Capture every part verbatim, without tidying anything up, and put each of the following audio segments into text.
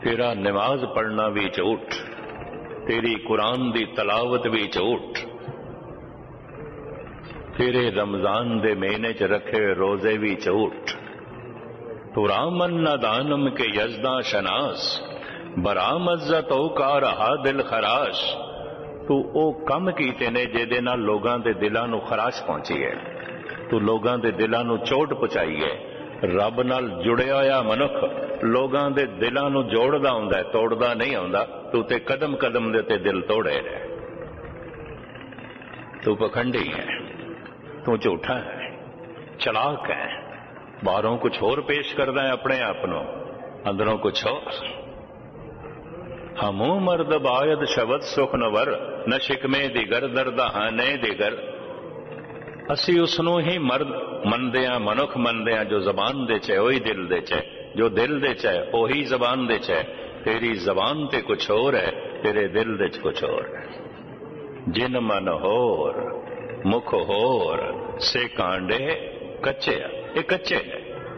तेरा नमाज पढ़ना भी झूठ, तेरी कुरान दी तलावत भी झूठ, तेरे रमजान दे महीने च रखे रोजे भी झूठ। तू रामन न दानम के यजदा शनास, बरामज्जत का रहा दिल खराश। तू ओ कम कीते ने जिहदे नाल लोगां दे दिलां नूं खराश पहुंची है, तू लोगां दे दिलां नूं चोट पहुंचाई है। रब नाल जुड़िया होया मनुख लोगां दे दिलां नूं जोड़दा हुंदा है, तोड़दा नहीं आउंदा। तू ते कदम कदम दे ते दिल तोड़े है। तू पखंडी है, तू झूठा है, चलाक है, बाहरों कुछ होर पेश करदा है अपने आप नूं, अंदरों कुछ होर। हमू मर्द बायद शबद सुख नवर, न शिकमे दिगर दर्दा हाने दिगर। असी उसनों ही मर्द मनदे आ, मनुख मनदे आ जो जबान दे च ओही दिल दे च, जो दिल दे च ओही जबान दे च। तेरी जबान ते कुछ होर है, तेरे दिल दे च कुछ होर है। जिन मन होर मुख होर से कांडे कच्चे, ये कच्चे है।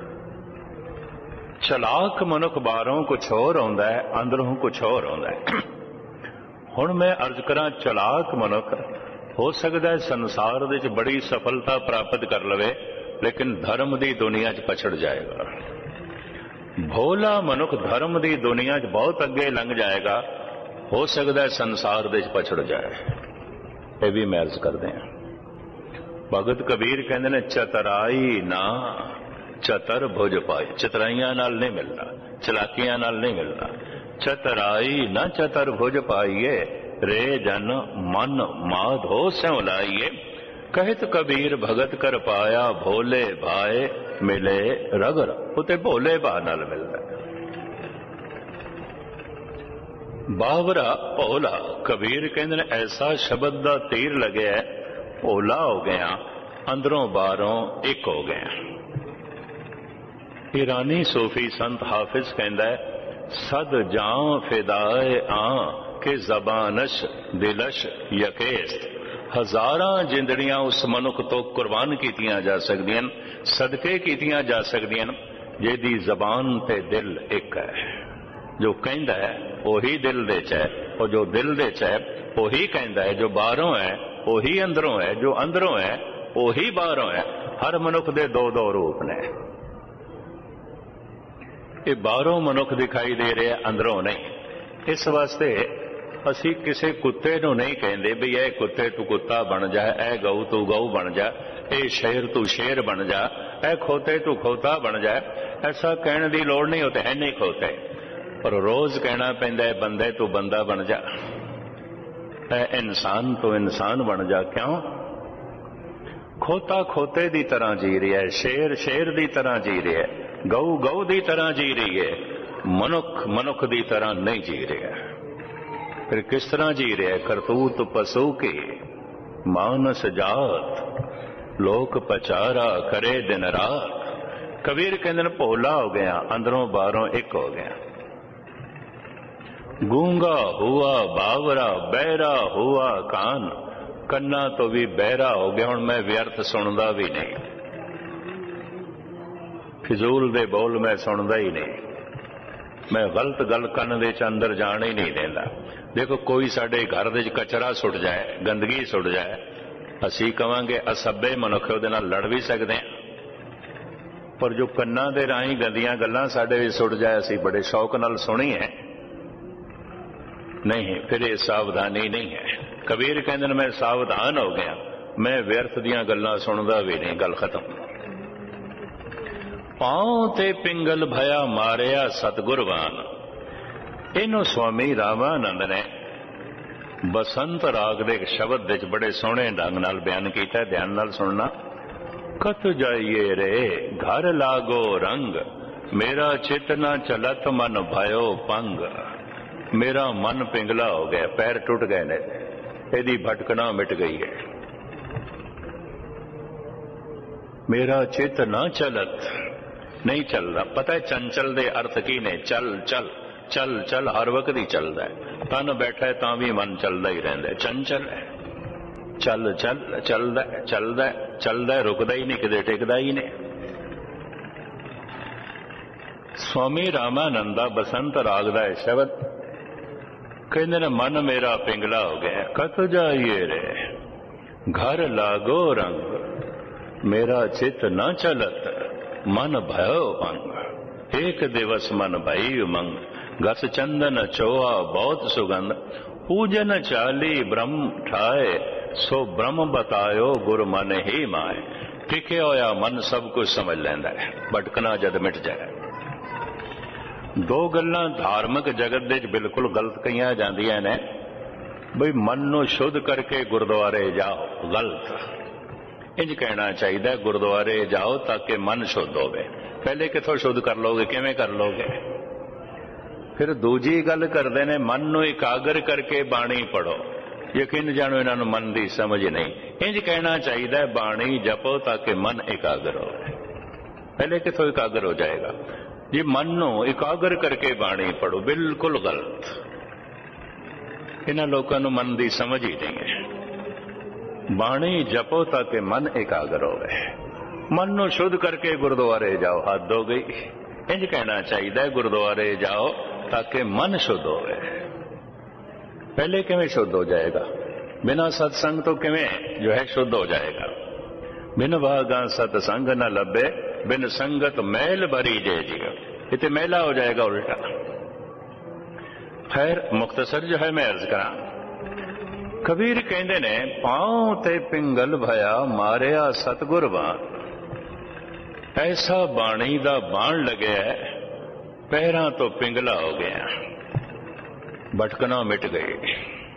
चलाक मनुख बाहरों कुछ होर आउंदा है, अंदरों कुछ होर आउंदा है। हुण मैं अर्ज करा, चलाक मनुख हो सकता है संसार दे बड़ी सफलता प्राप्त कर लवे, लेकिन धर्म की दुनिया च पछड़ जाएगा। भोला मनुख धर्म की दुनिया च बहुत अगे लंघ जाएगा, हो सकता है संसार दे पछड़ जाए। ये भी मैं अर्ज करते हैं। भगत कबीर कहते ने, चतराई ना चतर भुज पाई। चतराइयां नाल नहीं मिलना, चलाकियां नाल नहीं मिलना। चतराई ना चतर भुज पाइए, रे जन मन माधो स्यों लाइए। कहत कबीर भगत कर पाया, भोले भाए मिले रगर। उते भोले भा नाल मिलदा। बावरा भोला, कबीर कहंदे ने ऐसा शब्द दा तीर लग्या, भोला हो गया, अंदरों बाहरों एक हो गया। ईरानी सूफी संत हाफिज कहंदा है, सद जां फिदाए आ के जबानश दिलश यकेस। हजारां जिंदड़ियां उस मनुख तो कुर्बान कीतियां जा सकदियां, सदके कीतियां जा सकदियां जिहदी जबान ते दिल एक है। जो कहंदा है वही दिल दे च है, और जो दिल दे च है वही कहंदा है। जो बाहरों है वही अंदरों है, जो अंदरों है वही बाहरों है। हर मनुख दे दो दो रूप ने। ये बाहरों मनुख दिखाई दे रहे, अंदरों नहीं। इस वास्ते असी किसी कुत्ते नूं नहीं कहंदे भी ए कुत्ते तू कुत्ता बन जा, ए गऊ तू गऊ बन जा, ए शेर तू शेर बन जा, ए खोते तू खोता बन जा। ऐसा कहने की लोड़ नहीं, होते है नहीं खोते, पर रोज कहना पैंदा है बंदे तू बंदा बन जा, ए इंसान तू इंसान बन जा। क्यों? खोता खोते की तरह जी रहा है, शेर शेर की तरह जी रहा है, गऊ गऊ की तरह जी रही है, मनुख मनुख की तरह नहीं जी रहा। फिर किस तरह जी रहा है? करतूत पशु की मानस जात, लोक पचारा करे दिन रात। कबीर कहते भोला हो गया, अंदरों बाहरों एक हो गया। गूंगा हुआ बावरा, बहरा हुआ कान, कन्ना तो भी बहरा हो गया। हुण मैं व्यर्थ सुनदा भी नहीं, फिजूल दे बोल मैं सुनदा ही नहीं, मैं गलत गल कन दे अंदर जान ही नहीं देता। देखो कोई साडे घर दे कचरा सुट जाए, गंदगी सुट जाए, असी कहांगे असभ्य मनुख उहदे नाल लड़ भी सकते हैं, पर जो कन्ना दे राही गंदियां गल्लां साडे विच सुट जाए, असी बड़े शौक नाल सुनी है नहीं। फिर ये सावधानी नहीं है। कबीर कहंदे ने मैं सावधान हो गया, मैं व्यर्थ दियां गल्लां सुनदा भी नहीं। गल खत्म। पांव ते पिंगल भया मारिया सतगुरवान। इनू स्वामी रामानंद ने बसंत राग दे शब्द विच बड़े सोहणे ढंग नाल बयान कीता। ध्यान नाल सुनना। कत जाइए रे घर लागो रंग, मेरा चित न चलत मन भयो पंग। मेरा मन पिंगला हो गया, पैर टुट गए ने, यदि भटकना मिट गई है। मेरा चित न चलत, नहीं चल रहा। पता है चंचल दे अर्थ की ने? चल चल चल चल हर वक्त ही चलता है। तन बैठा है तां भी मन चलता ही रहता है, चंचल है। चल चल चलता है चलता है चलता है, रुकता ही नहीं, किते टिकता ही नहीं। स्वामी रामानंदा बसंत राग दा है शब्द कहते ने मन मेरा पिंगला हो गया कत जाइए रे घर लागो रंग मेरा चित न चलत मन भयो भंग एक दिवस मन भई उमंग गस चंदन चोआ बहुत सुगंध पूजन चाली ब्रह्म ठाए सो ब्रह्म बतायो गुरु मन ही माए टिके होया मन सब कुछ समझ लैंदा है भटकना जद मिट जाए। दो गल्लां धार्मिक जगत दे बिल्कुल गलत कहियां जांदियां ने बई मन नूं शुद्ध करके गुरुद्वारे जाओ, गलत। इंज कहना चाहिए गुरुद्वारे जाओ ताकि मन शुद्ध होवे। पहले किथों शुद्ध कर लोगे, किवें कर लोगे? फिर दूजी गल करदे ने मन नूं एकाग्र करके बाणी पढ़ो। यकीन जानो इन्हां नूं मन दी समझ नहीं। इंज कहना चाहिए बाणी जपो ताकि मन एकाग्र हो। पहले किथों एकाग्र हो जाएगा? जी मन नूं एकाग्र करके बाणी पढ़ो, बिल्कुल गलत। इन्हां लोकां नूं मन दी समझ ही नहीं है। बाणी जपो ताकि मन एकाग्र होवे। मन नूं शुद्ध करके गुरुद्वारे जाओ, हद हो गई। इंज कहना चाहिए गुरुद्वारे जाओ ताकि मन शुद्ध होवे। पहले किवें शुद्ध हो जाएगा? बिना सत्संग तो किवें जो है शुद्ध हो जाएगा? बिन भागा सत्संग न लभे बिन संगत मैल भरी जे जियो। इतने मैला हो जाएगा उल्टा। खैर मुख्तसर जो है मैं अर्ज करा, कबीर कहते ने पांव ते पिंगल भया मारिया सतगुर बाण। ऐसा बाणी दा बाण लगे पैरां तो पिंगला हो गया, भटकना मिट गई।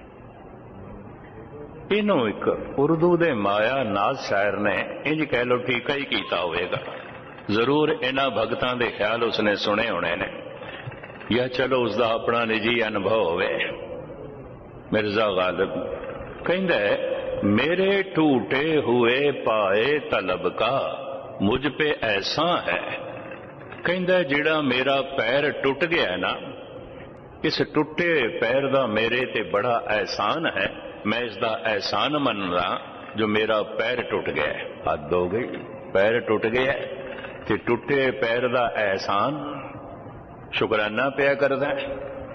इनू एक उर्दू दे माया नाज शायर ने इंज कह लो ठीका ही कीता होवेगा। जरूर इन्हां भगतां दे ख्याल उसने सुने होने ने, या चलो उसका अपना निजी अनुभव होवे। मिर्जा गालिब कहंदा है मेरे टूटे हुए पाए तलब का मुझ पे ऐसा है। कहंदा जिहड़ा मेरा पैर टुट गया ना, इस टुटे पैर दा मेरे ते बड़ा एहसान है। मैं इसका एहसान मनदा जो मेरा पैर टुट गया। हद हो गई, पैर टुट गया ते टुटे पैर दा एहसान शुकराना पिया करदा है।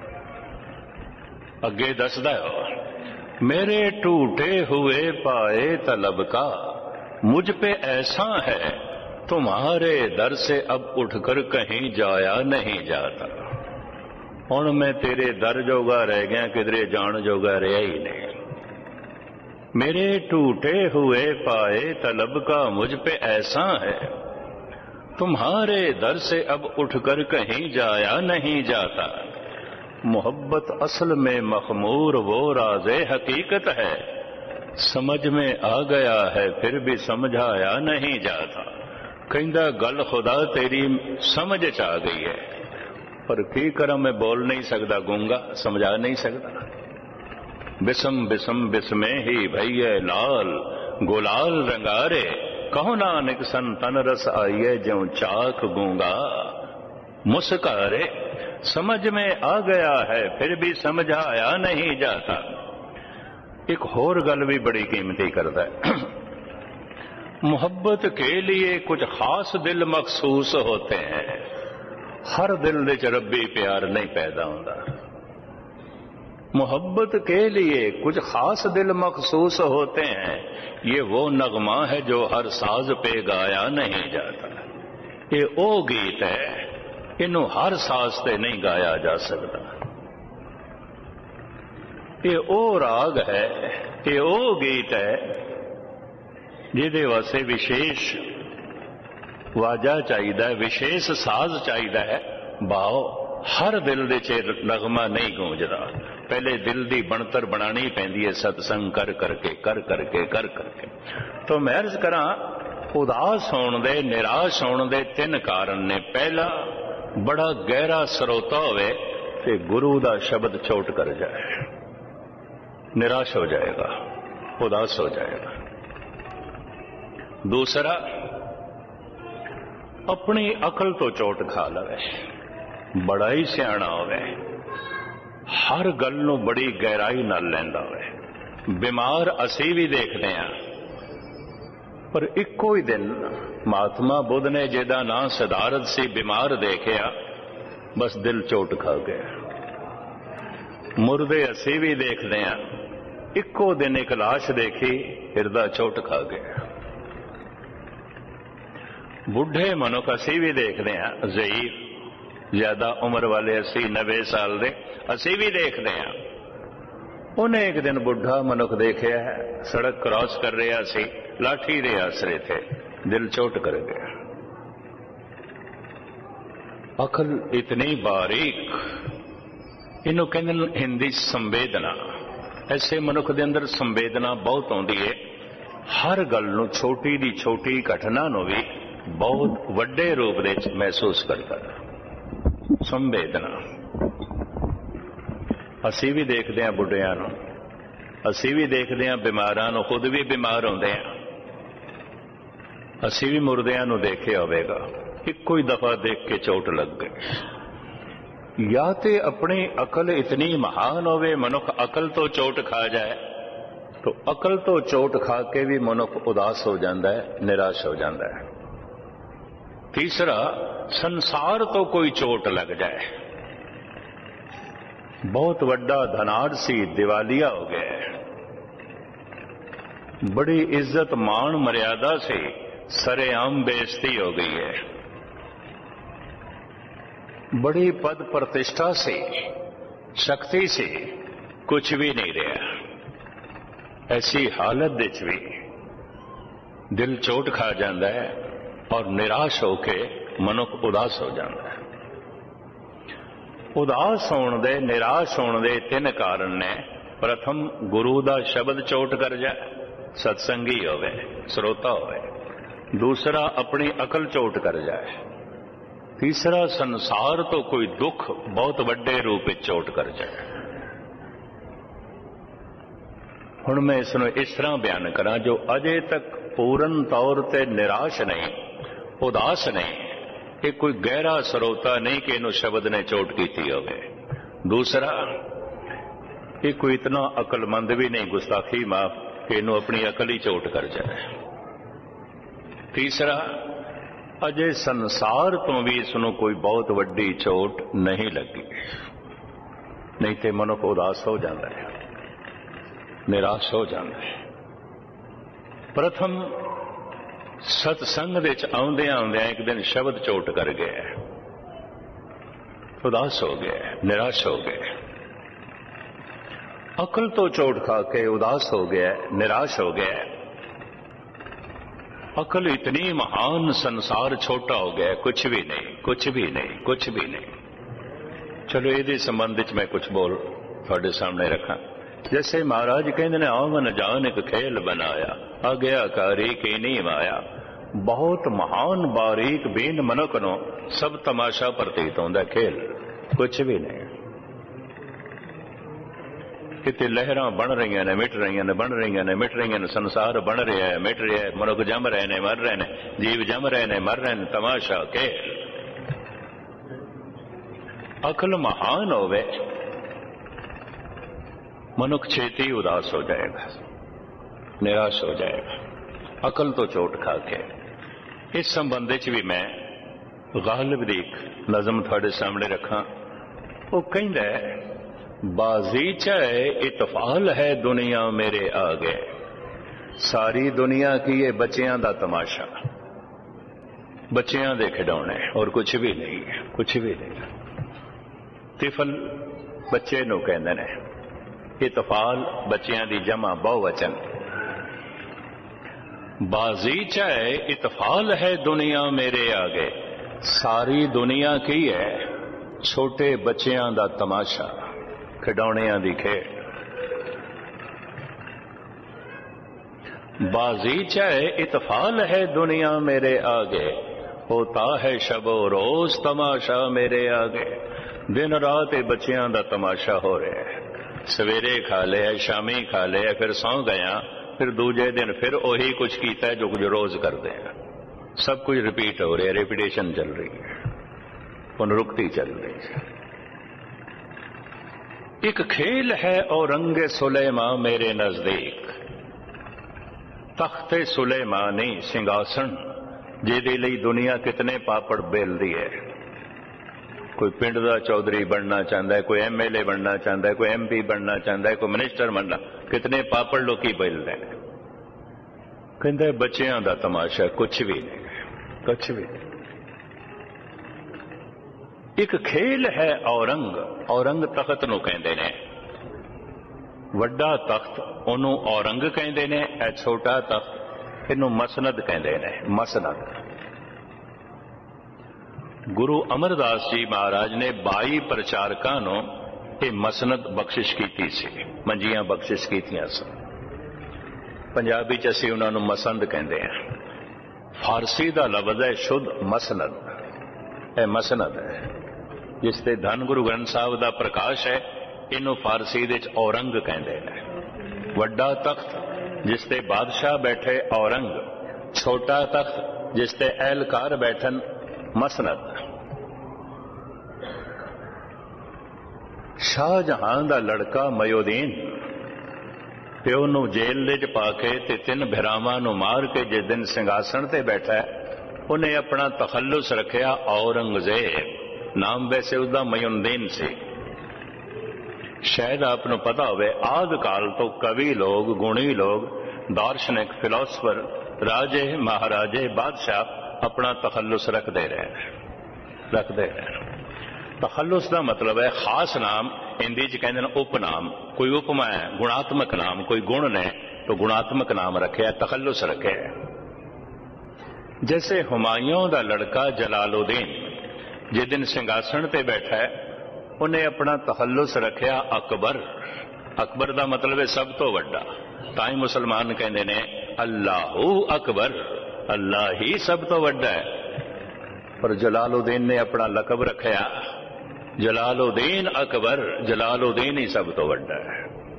अगे दसदा है मेरे टूटे हुए पाए तलब का मुझ पे ऐसा है तुम्हारे दर से अब उठकर कहीं जाया नहीं जाता। हुण मैं तेरे दर जोगा रह गया, किधरे जान जोगा रहा ही नहीं। मेरे टूटे हुए पाए तलब का मुझ पे ऐसा है तुम्हारे दर से अब उठकर कहीं जाया नहीं जाता। मोहब्बत असल में मखमूर वो राज़े हकीकत है, समझ में आ गया है फिर भी समझाया नहीं जाता। कहंदा गल खुदा तेरी समझ च आ गई है, पर की करा मैं बोल नहीं सकता, गूंगा, समझा नहीं सकता। बिसम बिसम बिस्मे ही भैये लाल गुलाल रंगारे कहो नानक सन तन रस आइए ज्यों चाक गूंगा मुस्कारे। समझ में आ गया है फिर भी समझाया नहीं जाता। एक होर गल भी बड़ी कीमती करता है। मोहब्बत के लिए कुछ खास दिल मखसूस होते हैं। हर दिल दे च रब्बी प्यार नहीं पैदा होता। मोहब्बत के लिए कुछ खास दिल मखसूस होते हैं। ये वो नगमा है जो हर साज पे गाया नहीं जाता। ये ओ गीत है, इनू हर साज से नहीं गाया जा सकता। ये ओ राग है, ये ओ गीत है जिहदे वास्ते विशेष वाजा चाहिए, विशेष साज चाहिए है। भाव हर दिल दे च नगमा नहीं गूंजदा। पहले दिल की बनतर बनानी पैंदी है सत्संग कर करके कर करके कर करके। तो मैं अर्ज करा उदास होने दे निराश होने दे तीन कारण ने। पहला बड़ा गहरा सरोता होवे ते गुरु दा शब्द चोट कर जाए, निराश हो जाएगा, उदास हो जाएगा। दूसरा अपनी अकल तो चोट खा लवे, बड़ा ही सियाणा होवे, हर गल नूं बड़ी गहराई नाल लैंदा होवे। बीमार असी भी देखते हैं, पर इको ही दिन महात्मा बुद्ध ने जिहदा नां सिद्धार्थ सी बीमार देखिया बस दिल चोट खा गया। मुर्दे असी भी देखते हैं, इक्को दिन एक लाश देखी, हिरदा चोट खा गया। बुढ़े मनुख असी भी देखते हैं, ज़ईफ ज्यादा उम्र वाले अस्सी नब्बे साल दे असी भी देखते हैं। उन्हें एक दिन बुढ़ा मनुख देखा है, सड़क क्रॉस कर रहा सी, लाठी दे आसरे थे, दिल चोट कर गया। अकल इतनी बारीक, इनू कहते हिंदी संवेदना। ऐसे मनुख दे अंदर संवेदना बहुत आउंदी है, हर गल नूं छोटी दी छोटी घटना नूं भी बहुत वड्डे रूप दे महसूस करता। संवेदना असी भी देखते हैं बुढ़िया नूं, असी भी देखते हैं बीमारां नूं, खुद भी बीमार होंदे हैं। असी भी मुर्दियां नूं देखे होवेगा, इक्को ही दफा देख के चोट लग गई। या ते अपनी अकल इतनी महान होवे, मनुख अकल तो चोट खा जाए, तो अकल तो चोट खा के भी मनुख उदास हो जाता है, निराश हो जाता है। तीसरा, संसार तो कोई चोट लग जाए, बहुत वड्डा धनाढ़ सी, दिवालिया हो गया, बड़ी इज्जत मान मर्यादा से सरेआम बेइज्जती हो गई है, बड़ी पद प्रतिष्ठा से, शक्ति से कुछ भी नहीं रहा। ऐसी हालत विच भी दिल चोट खा जाता है और निराश होके मनुख उदास हो जाता है। उदास होने दे, निराश होने दे तीन कारण ने। प्रथम, गुरु दा शब्द चोट कर जाए, सत्संगी होवे, श्रोता होवे। दूसरा, अपनी अकल चोट कर जाए। तीसरा, संसार तो कोई दुख बहुत वड्डे रूप में चोट कर जाए। हुण मैं इसनूं इस तरह बयान करा, जो अजे तक पूर्ण तौर ते निराश नहीं, उदास नहीं, ये कोई गहरा श्रोता नहीं कि इनू शब्द ने चोट की होवे। दूसरा, ये कोई इतना अकलमंद भी नहीं, गुस्ताखी माफ, कि इनू अपनी अकल ही चोट कर जाए। तीसरा, अजे संसार तो भी इसनू कोई बहुत वड्डी चोट नहीं लगी, नहीं तो मनुख उदास हो जाता है, निराश हो जाता है। प्रथम, सत्संग विच आउंदियां आउंदियां एक दिन शब्द चोट कर गया, उदास हो गया, निराश हो गया। अकल तो चोट खा के उदास हो गया, निराश हो गया। अकल इतनी महान, संसार छोटा हो गया, कुछ भी नहीं, कुछ भी नहीं, कुछ भी नहीं। चलो ये संबंध मैं कुछ बोल थोड़े सामने रखा। जैसे महाराज कहते ने, आवन जान एक खेल बनाया, आज्ञाकारी की नहीं माया। बहुत महान बारीक बेन मनुख नो सब तमाशा प्रतीत होता, खेल कुछ भी नहीं। कितने लहरां बन रही ने, मिट रही ने, बन रही ने, मिट रही ने, संसार बन रहा है, मिट रहा है, मनुख जम रहे ने, मर रहे ने, जीव जम रहे ने, मर रहे ने, तमाशा खेल। अकल महान होवे, मनुख छेती उदास हो जाएगा, निराश हो जाएगा, अकल तो चोट खा के। इस संबंध भी मैं गालिब दी नज़म थोड़े सामने रखा। वो कहता है, बाजीचा इतफाल है दुनिया मेरे आगे, सारी दुनिया की ये बच्चियां दा तमाशा, बच्चियां दे खिडौने और कुछ भी नहीं है, कुछ भी नहीं। तिफल बच्चे नूं कहंदे ने, इतफाल बच्चियां दी जमा बहुवचन। बाजीचा इतफाल है दुनिया मेरे आगे, सारी दुनिया की है छोटे बच्चियां दा तमाशा, खिडौनियां दी खेड। बाजीचा इतफाल है दुनिया मेरे आगे, होता है शबो रोज तमाशा मेरे आगे। दिन रात बच्चियां दा तमाशा हो रहा है, सवेरे खा लिया, शामी खा लिया, फिर सौ गया, फिर दूजे दिन फिर वही कुछ किया है जो कुछ रोज करते हैं। सब कुछ रिपीट हो रहा है, रिपीटेशन चल रही है, पुनरुक्ति चल रही है। एक खेल है औरंगे सुलेमा मेरे नजदीक, तख्ते सुलेमानी सिंहासन जिहदे लई दुनिया कितने पापड़ बेलदी है। कोई पिंड का चौधरी बनना चाहता है, कोई एम एल ए बनना चाहता है, कोई एम पी बनना चाहता है, कोई मिनिस्टर बनना, कितने पापड़ लोग बोलते हैं। कहते बच्चों का तमाशा, कुछ भी नहीं, कुछ भी नहीं। एक खेल है औरंग। औरंग तख्त नूं कहंदे ने, वड्डा तख्त ओनू औरंग कहंदे ने, ए छोटा तख्त इनू मसनद कहंदे ने। मसनद गुरु अमरदास जी महाराज ने बाई प्रचारकां नूं ਇਹ ਮਸਨਦ ਬਖਸ਼ਿਸ਼ ਕੀਤੀ ਸੀ, ਮੰਜੀਆਂ ਬਖਸ਼ਿਸ਼ ਕੀਤੀਆਂ ਸਨ। ਪੰਜਾਬੀ ਚ ਅਸੀਂ ਉਹਨਾਂ ਨੂੰ ਮਸੰਦ ਕਹਿੰਦੇ ਹਾਂ। ਫਾਰਸੀ ਦਾ ਲਫ਼ਜ਼ ਹੈ ਸ਼ੁੱਧ ਮਸਨਦ। ਇਹ ਮਸਨਦ ਹੈ ਜਿਸ ਤੇ ਧੰਨ ਗੁਰੂ ਗ੍ਰੰਥ ਸਾਹਿਬ ਦਾ ਪ੍ਰਕਾਸ਼ ਹੈ। ਇਹਨੂੰ ਫਾਰਸੀ ਦੇ ਚ ਔਰੰਗ ਕਹਿੰਦੇ ਨੇ। ਵੱਡਾ ਤਖਤ ਜਿਸ ਤੇ ਬਾਦਸ਼ਾਹ ਬੈਠੇ ਔਰੰਗ, ਛੋਟਾ ਤਖਤ ਜਿਸ ਤੇ ਅਹਿਲਕਾਰ ਬੈਠਣ ਮਸਨਦ। ਸ਼ਾਹਜਹਾਨ ਦਾ ਲੜਕਾ ਮਯੂਦੀਨ ਪਿਓ ਨੂੰ ਜੇਲ੍ਹ ਦੇ ਚ ਪਾ ਕੇ ਤੇ ਤਿੰਨ ਭਰਾਵਾਂ ਨੂੰ ਮਾਰ ਕੇ ਜਿਸ ਦਿਨ ਸਿੰਘਾਸਣ ਤੇ ਬੈਠਾ ਉਹਨੇ ਆਪਣਾ ਤਖੱਲੁਸ ਰੱਖਿਆ ਔਰੰਗਜ਼ੇਬ। ਨਾਮ ਵੈਸੇ ਉਸਦਾ ਮਯੂਦੀਨ ਸੀ। ਸ਼ਾਇਦ ਆਪ ਨੂੰ ਪਤਾ ਹੋਵੇ ਆਦਿ ਕਾਲ ਤੋਂ ਕਵੀ ਲੋਕ, ਗੁਣੀ ਲੋਕ, ਦਾਰਸ਼ਨਿਕ, ਫਿਲਾਸਫਰ, ਰਾਜੇ, ਮਹਾਰਾਜੇ, ਬਾਦਸ਼ਾਹ ਆਪਣਾ ਤਖੱਲੁਸ ਰੱਖਦੇ ਰਹੇ ਰੱਖਦੇ ਰਹੇ ਤਖੱਲੁਸ ਦਾ ਮਤਲਬ ਹੈ ਖਾਸ ਨਾਮ। ਹਿੰਦੀ ਚ ਕਹਿੰਦੇ ਨੇ ਉਪਨਾਮ। ਕੋਈ ਉਪਮਾ ਹੈ, ਗੁਣਾਤਮਕ ਨਾਮ। ਕੋਈ ਗੁਣ ਨੇ तो गुणात्मक नाम रखे, तखल्लुस रखे। जैसे हुमायूं का लड़का जलालुद्दीन जिस दिन सिंघासन ते बैठा है उन्हें अपना तखल्लुस रखा अकबर। अकबर का मतलब है सब तो वड्डा। ताई मुसलमान कहते ने अल्लाहू अकबर, अल्लाह ही सब तो वड्डा है। पर जलालुद्दीन ने अपना लकब रखा जलालुद्दीन अकबर, जलालुद्दीन ही सब तो वड्डा है।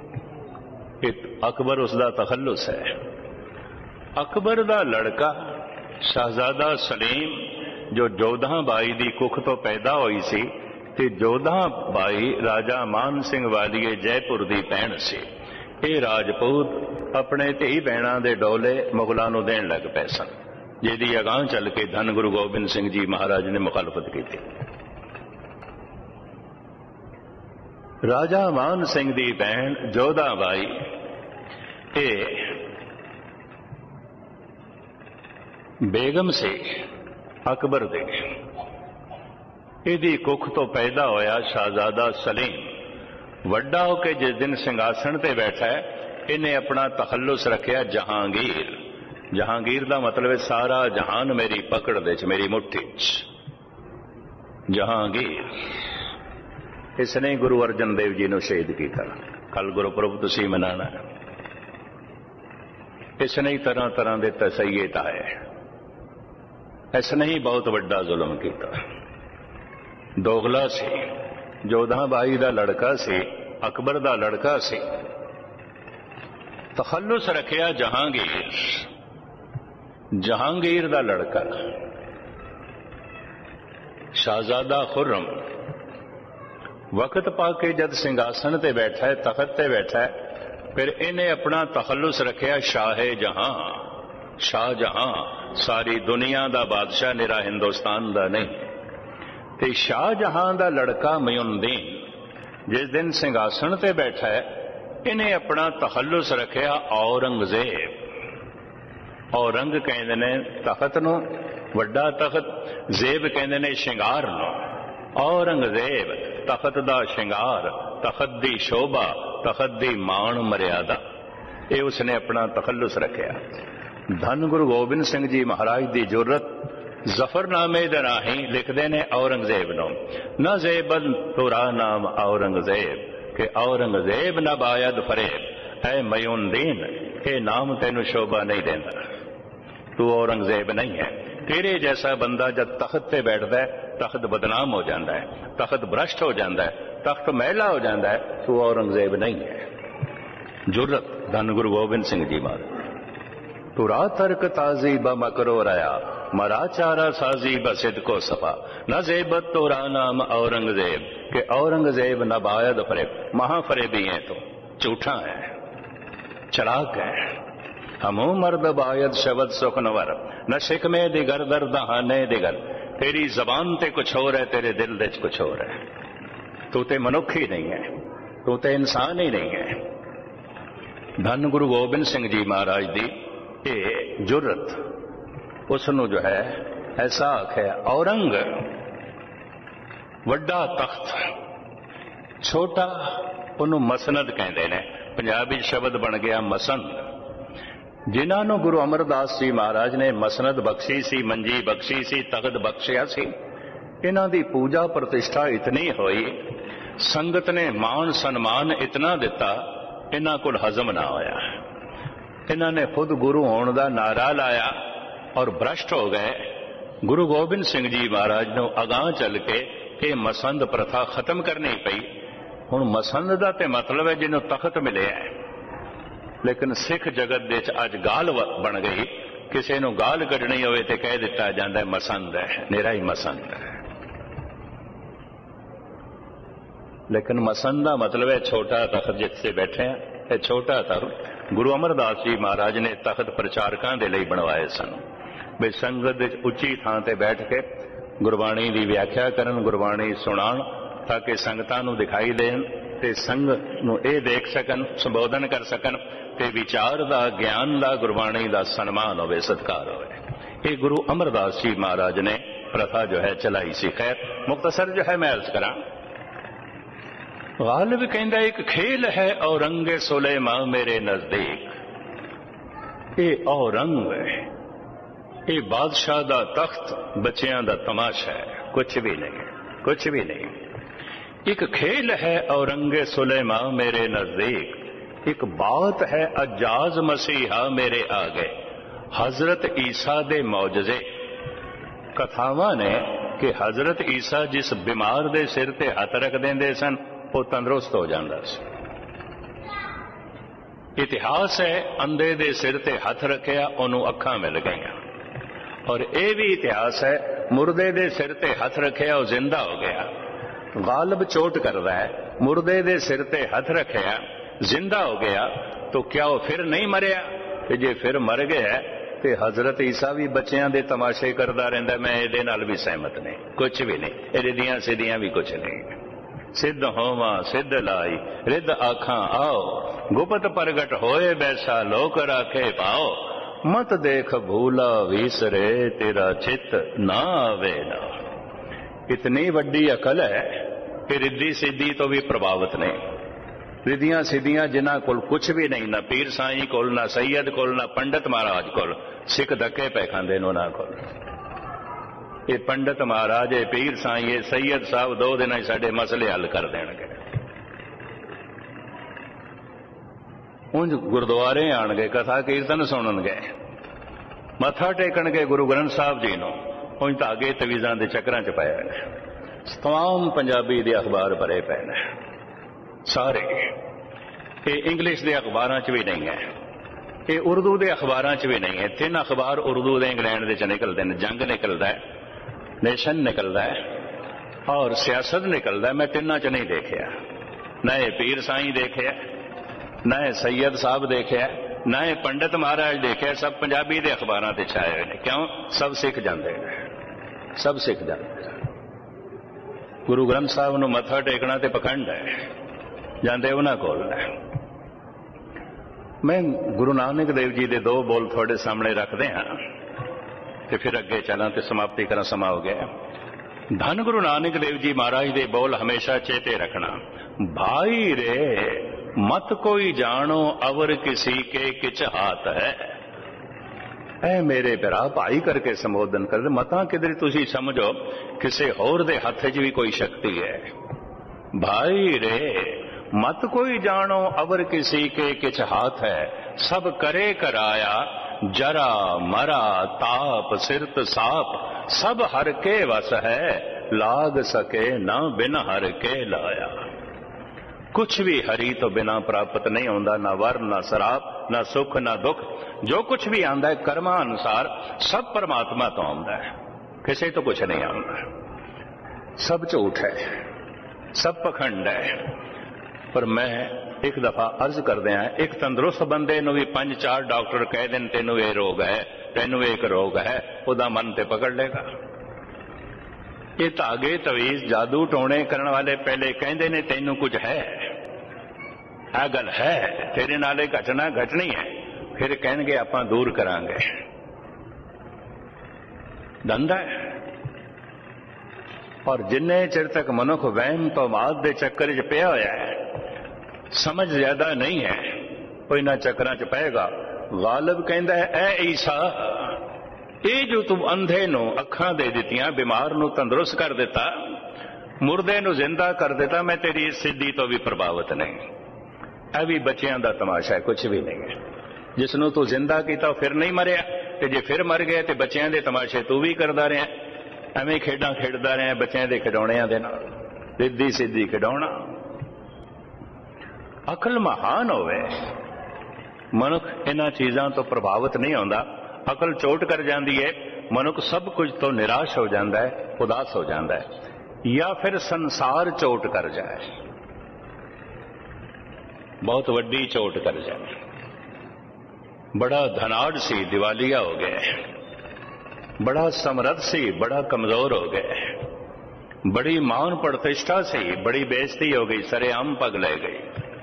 अकबर उसका तखल्लुस है। अकबर का लड़का शहजादा सलीम जो जोधा बाई की कुख तो पैदा हुई सी ते जोधा बाई राजा मान सिंह वालीए जयपुर की भैन सी। ये राजपूत अपने धी भैणों के डोले मुगलों को देन लग पे सन, जिहदी अगांह चल के धन गुरु गोबिंद सिंह जी महाराज ने मुखालफत की थी। राजा मान सिंह की भैन जोधा बाई ये बेगम से अकबर दे इहदी कुख तो पैदा होया शहजादा सलीम। वड्डा होके जिस दिन सिंघासन ते बैठा है इन्हें अपना तखल्लुस रखा जहांगीर। जहांगीर का मतलब है सारा जहान मेरी पकड़ दे च, मेरी मुट्ठी च। जहांगीर इसने गुरु अर्जन देव जी ने शहीद किया। कल गुरुपुरब तुसीं मनाना। इसने ही तरह तरह के तसैये आए। इसने ही बहुत बड़ा जुल्म किया। दोगला सी, जोधा बाई का लड़का सी, अकबर का लड़का सी। तखल्लुस रखिया जहांगीर। जहांगीर का लड़का शहजादा खुर्रम वक्त पाके जद सिंघासन ते बैठा है, तखत ते बैठा है, फिर इन्हें अपना तखल्लुस रखिया शाहे जहां। शाहजहां सारी दुनिया का बादशाह, निरा हिंदुस्तान का नहीं। ते शाहजहां का लड़का मयूद्दीन जिस दिन सिंघासन ते बैठा है इन्हें अपना तखल्लुस रखिया औरंगजेब। औरंग कहते ने तखत नूं, वड्डा तखत, जेब कहते ने शिंगार नूं। औरंगजेब तखत दा शिंगार, तखत दी शोभा, तखत दी मान मर्यादा, ये उसने अपना तखल्लुस रखा। धन गुरु गोबिंद सिंह जी महाराज की जुर्रत जफरनामे दे राही लिखते ने औरंगजेब नो न जेबन तुरा नाम औरंगजेब के औरंगजेब न बायद फरेब। ऐ मयूद्दीन ये नाम तेन शोभा नहीं देता, तू औरंगजेब नहीं है। तेरे जैसा बंदा जब तख्त पे बैठता है तख्त बदनाम हो जाता है, तख्त भ्रष्ट हो जाता है, तख्त मैला हो जाता है, तू औरंगजेब नहीं है। जुर्रत धन गुरु गोबिंद सिंह जी महाराज। तुरा तर्क ताजी ब मकरो रया, मरा चारा साजी ब सिद्को सफा, न जेबत तोरा नाम औरंगजेब के औरंगजेब न बायद फरेब। महाफरेबी है, तो झूठा है, चलाक है। हमो मर्द बायद शब्द सुखनवर न शिकमे दिगर दर दहाने दिगर। तेरी जबान ते कुछ होर है, तेरे दिल दे कुछ होर है। तू ते मनुख ही नहीं है, तू ते इंसान ही नहीं है। धन गुरु गोबिंद सिंह जी महाराज दी ये जुर्रत, उसनों जो है ऐसा आख्या औरंग वड्डा तख्त, छोटा ਉਹਨੂੰ ਮਸਨਦ ਕਹਿੰਦੇ ਨੇ। ਪੰਜਾਬੀ ਸ਼ਬਦ ਬਣ ਗਿਆ ਮਸੰਦ। ਜਿਨ੍ਹਾਂ ਨੂੰ ਗੁਰੂ ਅਮਰਦਾਸ ਜੀ ਮਹਾਰਾਜ ਨੇ ਮਸਨਦ ਬਖਸ਼ੀ ਸੀ, ਮੰਜੀ ਬਖਸ਼ੀ ਸੀ, ਤਖਤ ਬਖਸ਼ਿਆ ਸੀ, ਇਹਨਾਂ ਦੀ ਪੂਜਾ ਪ੍ਰਤਿਸ਼ਠਾ ਇਤਨੀ ਹੋਈ, ਸੰਗਤ ਨੇ ਮਾਣ ਸਨਮਾਨ ਇਤਨਾ ਦਿੱਤਾ, ਇਹਨਾਂ ਕੋਲ ਹਜ਼ਮ ਨਾ ਹੋਇਆ। ਇਹਨਾਂ ਨੇ ਖੁਦ ਗੁਰੂ ਹੋਣ ਦਾ ਨਾਰਾ ਲਾਇਆ ਔਰ ਭ੍ਰਸ਼ਟ ਹੋ ਗਏ। ਗੁਰੂ ਗੋਬਿੰਦ ਸਿੰਘ ਜੀ ਮਹਾਰਾਜ ਨੂੰ ਅਗਾਂਹ ਚੱਲ ਕੇ ਇਹ ਮਸੰਦ ਪ੍ਰਥਾ ਖਤਮ ਕਰਨੀ ਪਈ। ਹੁਣ ਮਸੰਦ ਦਾ ਤੇ ਮਤਲਬ ਹੈ ਜਿਹਨੂੰ ਤਖਤ ਮਿਲਿਆ ਹੈ, ਲੇਕਿਨ ਸਿੱਖ ਜਗਤ ਦੇ ਵਿੱਚ ਅੱਜ ਗਾਲ ਬਣ ਗਈ। ਕਿਸੇ ਨੂੰ ਗਾਲ ਕੱਢਣੀ ਹੋਵੇ ਤੇ ਕਹਿ ਦਿੱਤਾ ਜਾਂਦਾ ਮਸੰਦ ਹੈ, ਨਿਰਾ ਹੀ ਮਸੰਦ ਹੈ। ਲੇਕਿਨ ਮਸੰਦ ਦਾ ਮਤਲਬ ਹੈ ਛੋਟਾ ਤਖਤ ਜਿੱਥੇ ਬੈਠੇ ਆ। ਇਹ ਛੋਟਾ ਤਖਤ ਗੁਰੂ ਅਮਰਦਾਸ ਜੀ ਮਹਾਰਾਜ ਨੇ ਤਖਤ ਪ੍ਰਚਾਰਕਾਂ ਦੇ ਲਈ ਬਣਵਾਏ ਸਨ, ਵੀ ਸੰਗਤ ਵਿੱਚ ਉੱਚੀ ਥਾਂ ਤੇ ਬੈਠ ਕੇ ਗੁਰਬਾਣੀ ਦੀ ਵਿਆਖਿਆ ਕਰਨ, ਗੁਰਬਾਣੀ ਸੁਣਾਉਣ, ਤਾਂ ਕਿ ਸੰਗਤਾਂ ਨੂੰ ਦਿਖਾਈ ਦੇਣ ਤੇ ਸੰਗਤ ਨੂੰ ਇਹ ਦੇਖ ਸਕਣ, ਸੰਬੋਧਨ ਕਰ ਸਕਣ ਤੇ ਵਿਚਾਰ ਦਾ, ਗਿਆਨ ਦਾ, ਗੁਰਬਾਣੀ ਦਾ ਸਨਮਾਨ ਹੋਵੇ, ਸਤਿਕਾਰ ਹੋਵੇ। ਇਹ ਗੁਰੂ ਅਮਰਦਾਸ ਜੀ ਮਹਾਰਾਜ ਨੇ ਪ੍ਰਥਾ ਜੋ ਹੈ ਚਲਾਈ ਸੀ। ਖੈਰ ਮੁਖਤਸਰ ਜੋ ਹੈ ਮੈਂ ਅਰਜ਼ ਕਰਾਂ, ਗਾਲਿਬ ਕਹਿੰਦਾ ਇੱਕ ਖੇਲ ਹੈ ਔਰੰਗੇ ਸੁਲੇਮਾਂ ਮੇਰੇ ਨਜ਼ਦੀਕ। ਇਹ ਔਰੰਗ ਹੈ, ਇਹ ਬਾਦਸ਼ਾਹ ਦਾ ਤਖਤ ਬੱਚਿਆਂ ਦਾ ਤਮਾਸ਼ਾ ਹੈ, ਕੁਛ ਵੀ ਨਹੀਂ, ਕੁਛ ਵੀ ਨਹੀਂ। एक खेल है औरंगे सुलेमा मेरे नजदीक, एक बात है अजाज मसीहा मेरे आगे। हजरत ईसा दे मौजजे कथावां ने कि हजरत ईसा जिस बीमार दे सिर ते हथ रख देंदे सन वो तंदुरुस्त हो जांदा सी। इतिहास है अंधे दे सिर ते हथ रखिया ओनू अखां मिल गईयां, और यह भी इतिहास है मुर्दे दे सिर ते हथ रखिया वो जिंदा हो गया। गालिब चोट कर रहा है, मुर्दे दे सिर ते हथ रखिया जिंदा हो गया, तो क्या वो फिर नहीं मरिया? कि जे फिर मर गया तो हजरत ईसा भी बच्चों के तमाशे करता रहा। मैं ये नाल भी सहमत नहीं, कुछ भी नहीं, ये रिदियां सिद्धियां भी कुछ नहीं। सिद्ध होवा सिद्ध लाई रिद आखां आओ, गुपत प्रगट होए बैसा लोक राखे पाओ। मत देख भूला विसरे तेरा चित ना आवे ना। इतनी वड्डी अकल है कि रिद्धि सिद्धि तो भी प्रभावित नहीं। रिद्धियां सिद्धियां जिन्हां कोल कुछ भी नहीं, ना पीर साईं कोल, ना सैयद कोल, ना पंडित महाराज कोल, सिख धक्के पे खांदे ने उन्हां कोल। ये पंडित महाराज, ये पीर साईं, ये सैयद साहब दो दिन ही साडे मसले हल कर देणगे। उंज गुरुद्वारे आणगे, कथा कीर्तन सुणनगे, मत्था टेकणगे गुरु ग्रंथ साहब जी नूं, उंज धागे तवीज़ां दे चक्रां च पए ने। तमाम पंजाबी दे अखबार भरे पे ने सारे। ये इंग्लिश दे अखबारां च भी नहीं है, ये उर्दू दे अखबारां च भी नहीं है। तीन अखबार उर्दू दे इंग्लैंड दे च निकलदे ने, जंग निकलदा है, नेशन निकलदा है और सियासत निकलदा है। मैं तिन्नां च नहीं देखिया, न ये पीर साईं देखिया, न ये सैयद साहब देखिया, न ये पंडित महाराज देखिया। सब पंजाबी दे अखबारां ते छाए हुए ने। क्यों? सब सिख जांदे ने, सब सिख जांदे। गुरु ग्रंथ साहब नूं मत्था टेकना ते पखंड है, जांदे उन्हां कोल ने। मैं गुरु नानक देव जी दे दो बोल थोड़े सामने रखते हाँ ते फिर अगे चलां ते समाप्ति करा, समा हो गया। धन गुरु नानक देव जी महाराज दे बोल हमेशा चेते रखना। भाई रे मत कोई जानो अवर किसी के किच हाथ है। ऐ मेरे भरा भाई करके संबोधन कर, मतां किधर तुसी समझो किसी होर दे हथ च भी कोई शक्ति है। भाई रे मत कोई जानो अवर किसी के किछ हाथ है। सब करे कराया जरा मरा ताप सिरत साप। सब हर के वस है लाग सके ना बिन हर के लाया। कुछ भी हरि तो बिना प्राप्त नहीं होता, ना वर ना शराब ना सुख ना दुख। जो कुछ भी आंदा है कर्मा अनुसार सब परमात्मा तो आंदा है, किसी तो कुछ नहीं आंदा। सब झूठ है, सब पखंड है। ਪਰ ਮੈਂ ਇੱਕ ਦਫਾ ਅਰਜ਼ ਕਰਦਿਆਂ, ਇੱਕ ਤੰਦਰੁਸਤ ਬੰਦੇ ਨੂੰ ਵੀ ਪੰਜ ਚਾਰ ਡਾਕਟਰ ਕਹਿ ਦੇਣ ਤੈਨੂੰ ਇਹ ਰੋਗ ਹੈ, ਤੈਨੂੰ ਇੱਕ ਰੋਗ ਹੈ, ਉਹਦਾ ਮਨ ਤੇ ਪਕੜ ਲੇਗਾ। ਇਹ ਧਾਗੇ ਤਵੀਜ਼ ਜਾਦੂ ਟੋਣੇ ਕਰਨ ਵਾਲੇ ਪਹਿਲੇ ਕਹਿੰਦੇ ਨੇ ਤੈਨੂੰ ਕੁਝ ਹੈ, ਇਹ ਗੱਲ ਹੈ, ਤੇਰੇ ਨਾਲ ਇਹ ਘਟਨਾ ਘਟਣੀ ਹੈ, ਫਿਰ ਕਹਿਣਗੇ ਆਪਾਂ ਦੂਰ ਕਰਾਂਗੇ। ਧੰਦਾ ਹੈ। ਔਰ ਜਿੰਨੇ ਚਿਰ ਤੱਕ ਮਨੁੱਖ ਵਹਿਮ ਤੋਂ ਬਾਅਦ ਦੇ ਚੱਕਰ 'ਚ ਪਿਆ ਹੋਇਆ ਹੈ, ਸਮਝ ਜ਼ਿਆਦਾ ਨਹੀਂ ਹੈ, ਉਹ ਇਹਨਾਂ ਚੱਕਰਾਂ 'ਚ ਪਏਗਾ। ਗਾਲਿਬ ਕਹਿੰਦਾ ਹੈ, ਐ ਈਸਾ, ਇਹ ਜੋ ਤੂੰ ਅੰਧੇ ਨੂੰ ਅੱਖਾਂ ਦੇ ਦਿੱਤੀਆਂ, ਬਿਮਾਰ ਨੂੰ ਤੰਦਰੁਸਤ ਕਰ ਦਿੱਤਾ, ਮੁਰਦੇ ਨੂੰ ਜ਼ਿੰਦਾ ਕਰ ਦਿੱਤਾ, ਮੈਂ ਤੇਰੀ ਇਸ ਸਿੱਧੀ ਤੋਂ ਵੀ ਪ੍ਰਭਾਵਿਤ ਨਹੀਂ। ਇਹ ਵੀ ਬੱਚਿਆਂ ਦਾ ਤਮਾਸ਼ਾ ਹੈ, ਕੁਝ ਵੀ ਨਹੀਂ ਹੈ। ਜਿਸ ਨੂੰ ਤੂੰ ਜ਼ਿੰਦਾ ਕੀਤਾ ਉਹ ਫਿਰ ਨਹੀਂ ਮਰਿਆ, ਤੇ ਜੇ ਫਿਰ ਮਰ ਗਿਆ ਤੇ ਬੱਚਿਆਂ ਦੇ ਤਮਾਸ਼ੇ ਤੂੰ ਵੀ ਕਰਦਾ ਰਿਹਾ, ਐਵੇਂ ਖੇਡਾਂ ਖੇਡਦਾ ਰਿਹਾ ਬੱਚਿਆਂ ਦੇ ਖਿਡੌਣਿਆਂ ਦੇ ਨਾਲ, ਸਿੱਧੀ ਸਿੱਧੀ ਖਿਡੌਣਾ। ਅਕਲ ਮਹਾਨ ਹੋਵੇ, ਮਨੁੱਖ ਇਹਨਾਂ ਚੀਜ਼ਾਂ ਤੋਂ ਪ੍ਰਭਾਵਿਤ ਨਹੀਂ ਹੁੰਦਾ। ਅਕਲ ਚੋਟ ਕਰ ਜਾਂਦੀ ਹੈ, ਮਨੁੱਖ ਸਭ ਕੁਝ ਤੋਂ ਨਿਰਾਸ਼ ਹੋ ਜਾਂਦਾ ਹੈ, ਉਦਾਸ ਹੋ ਜਾਂਦਾ ਹੈ, ਜਾਂ ਫਿਰ ਸੰਸਾਰ ਚੋਟ ਕਰ ਜਾਏ, ਬਹੁਤ ਵੱਡੀ ਚੋਟ ਕਰ ਜਾਏ। ਬੜਾ ਧਨਾਢ ਸੀ, ਦਿਵਾਲੀਆ ਹੋ ਗਿਆ, ਬੜਾ ਸਮਰੱਥ ਸੀ, ਬੜਾ ਕਮਜ਼ੋਰ ਹੋ ਗਿਆ, ਬੜੀ ਮਾਨ ਪ੍ਰਤਿਸ਼ਠਾ ਸੀ, ਬੜੀ ਬੇਇੱਜ਼ਤੀ ਹੋ ਗਈ, ਸਰੇਆਮ ਪਗ ਲੈ ਗਈ।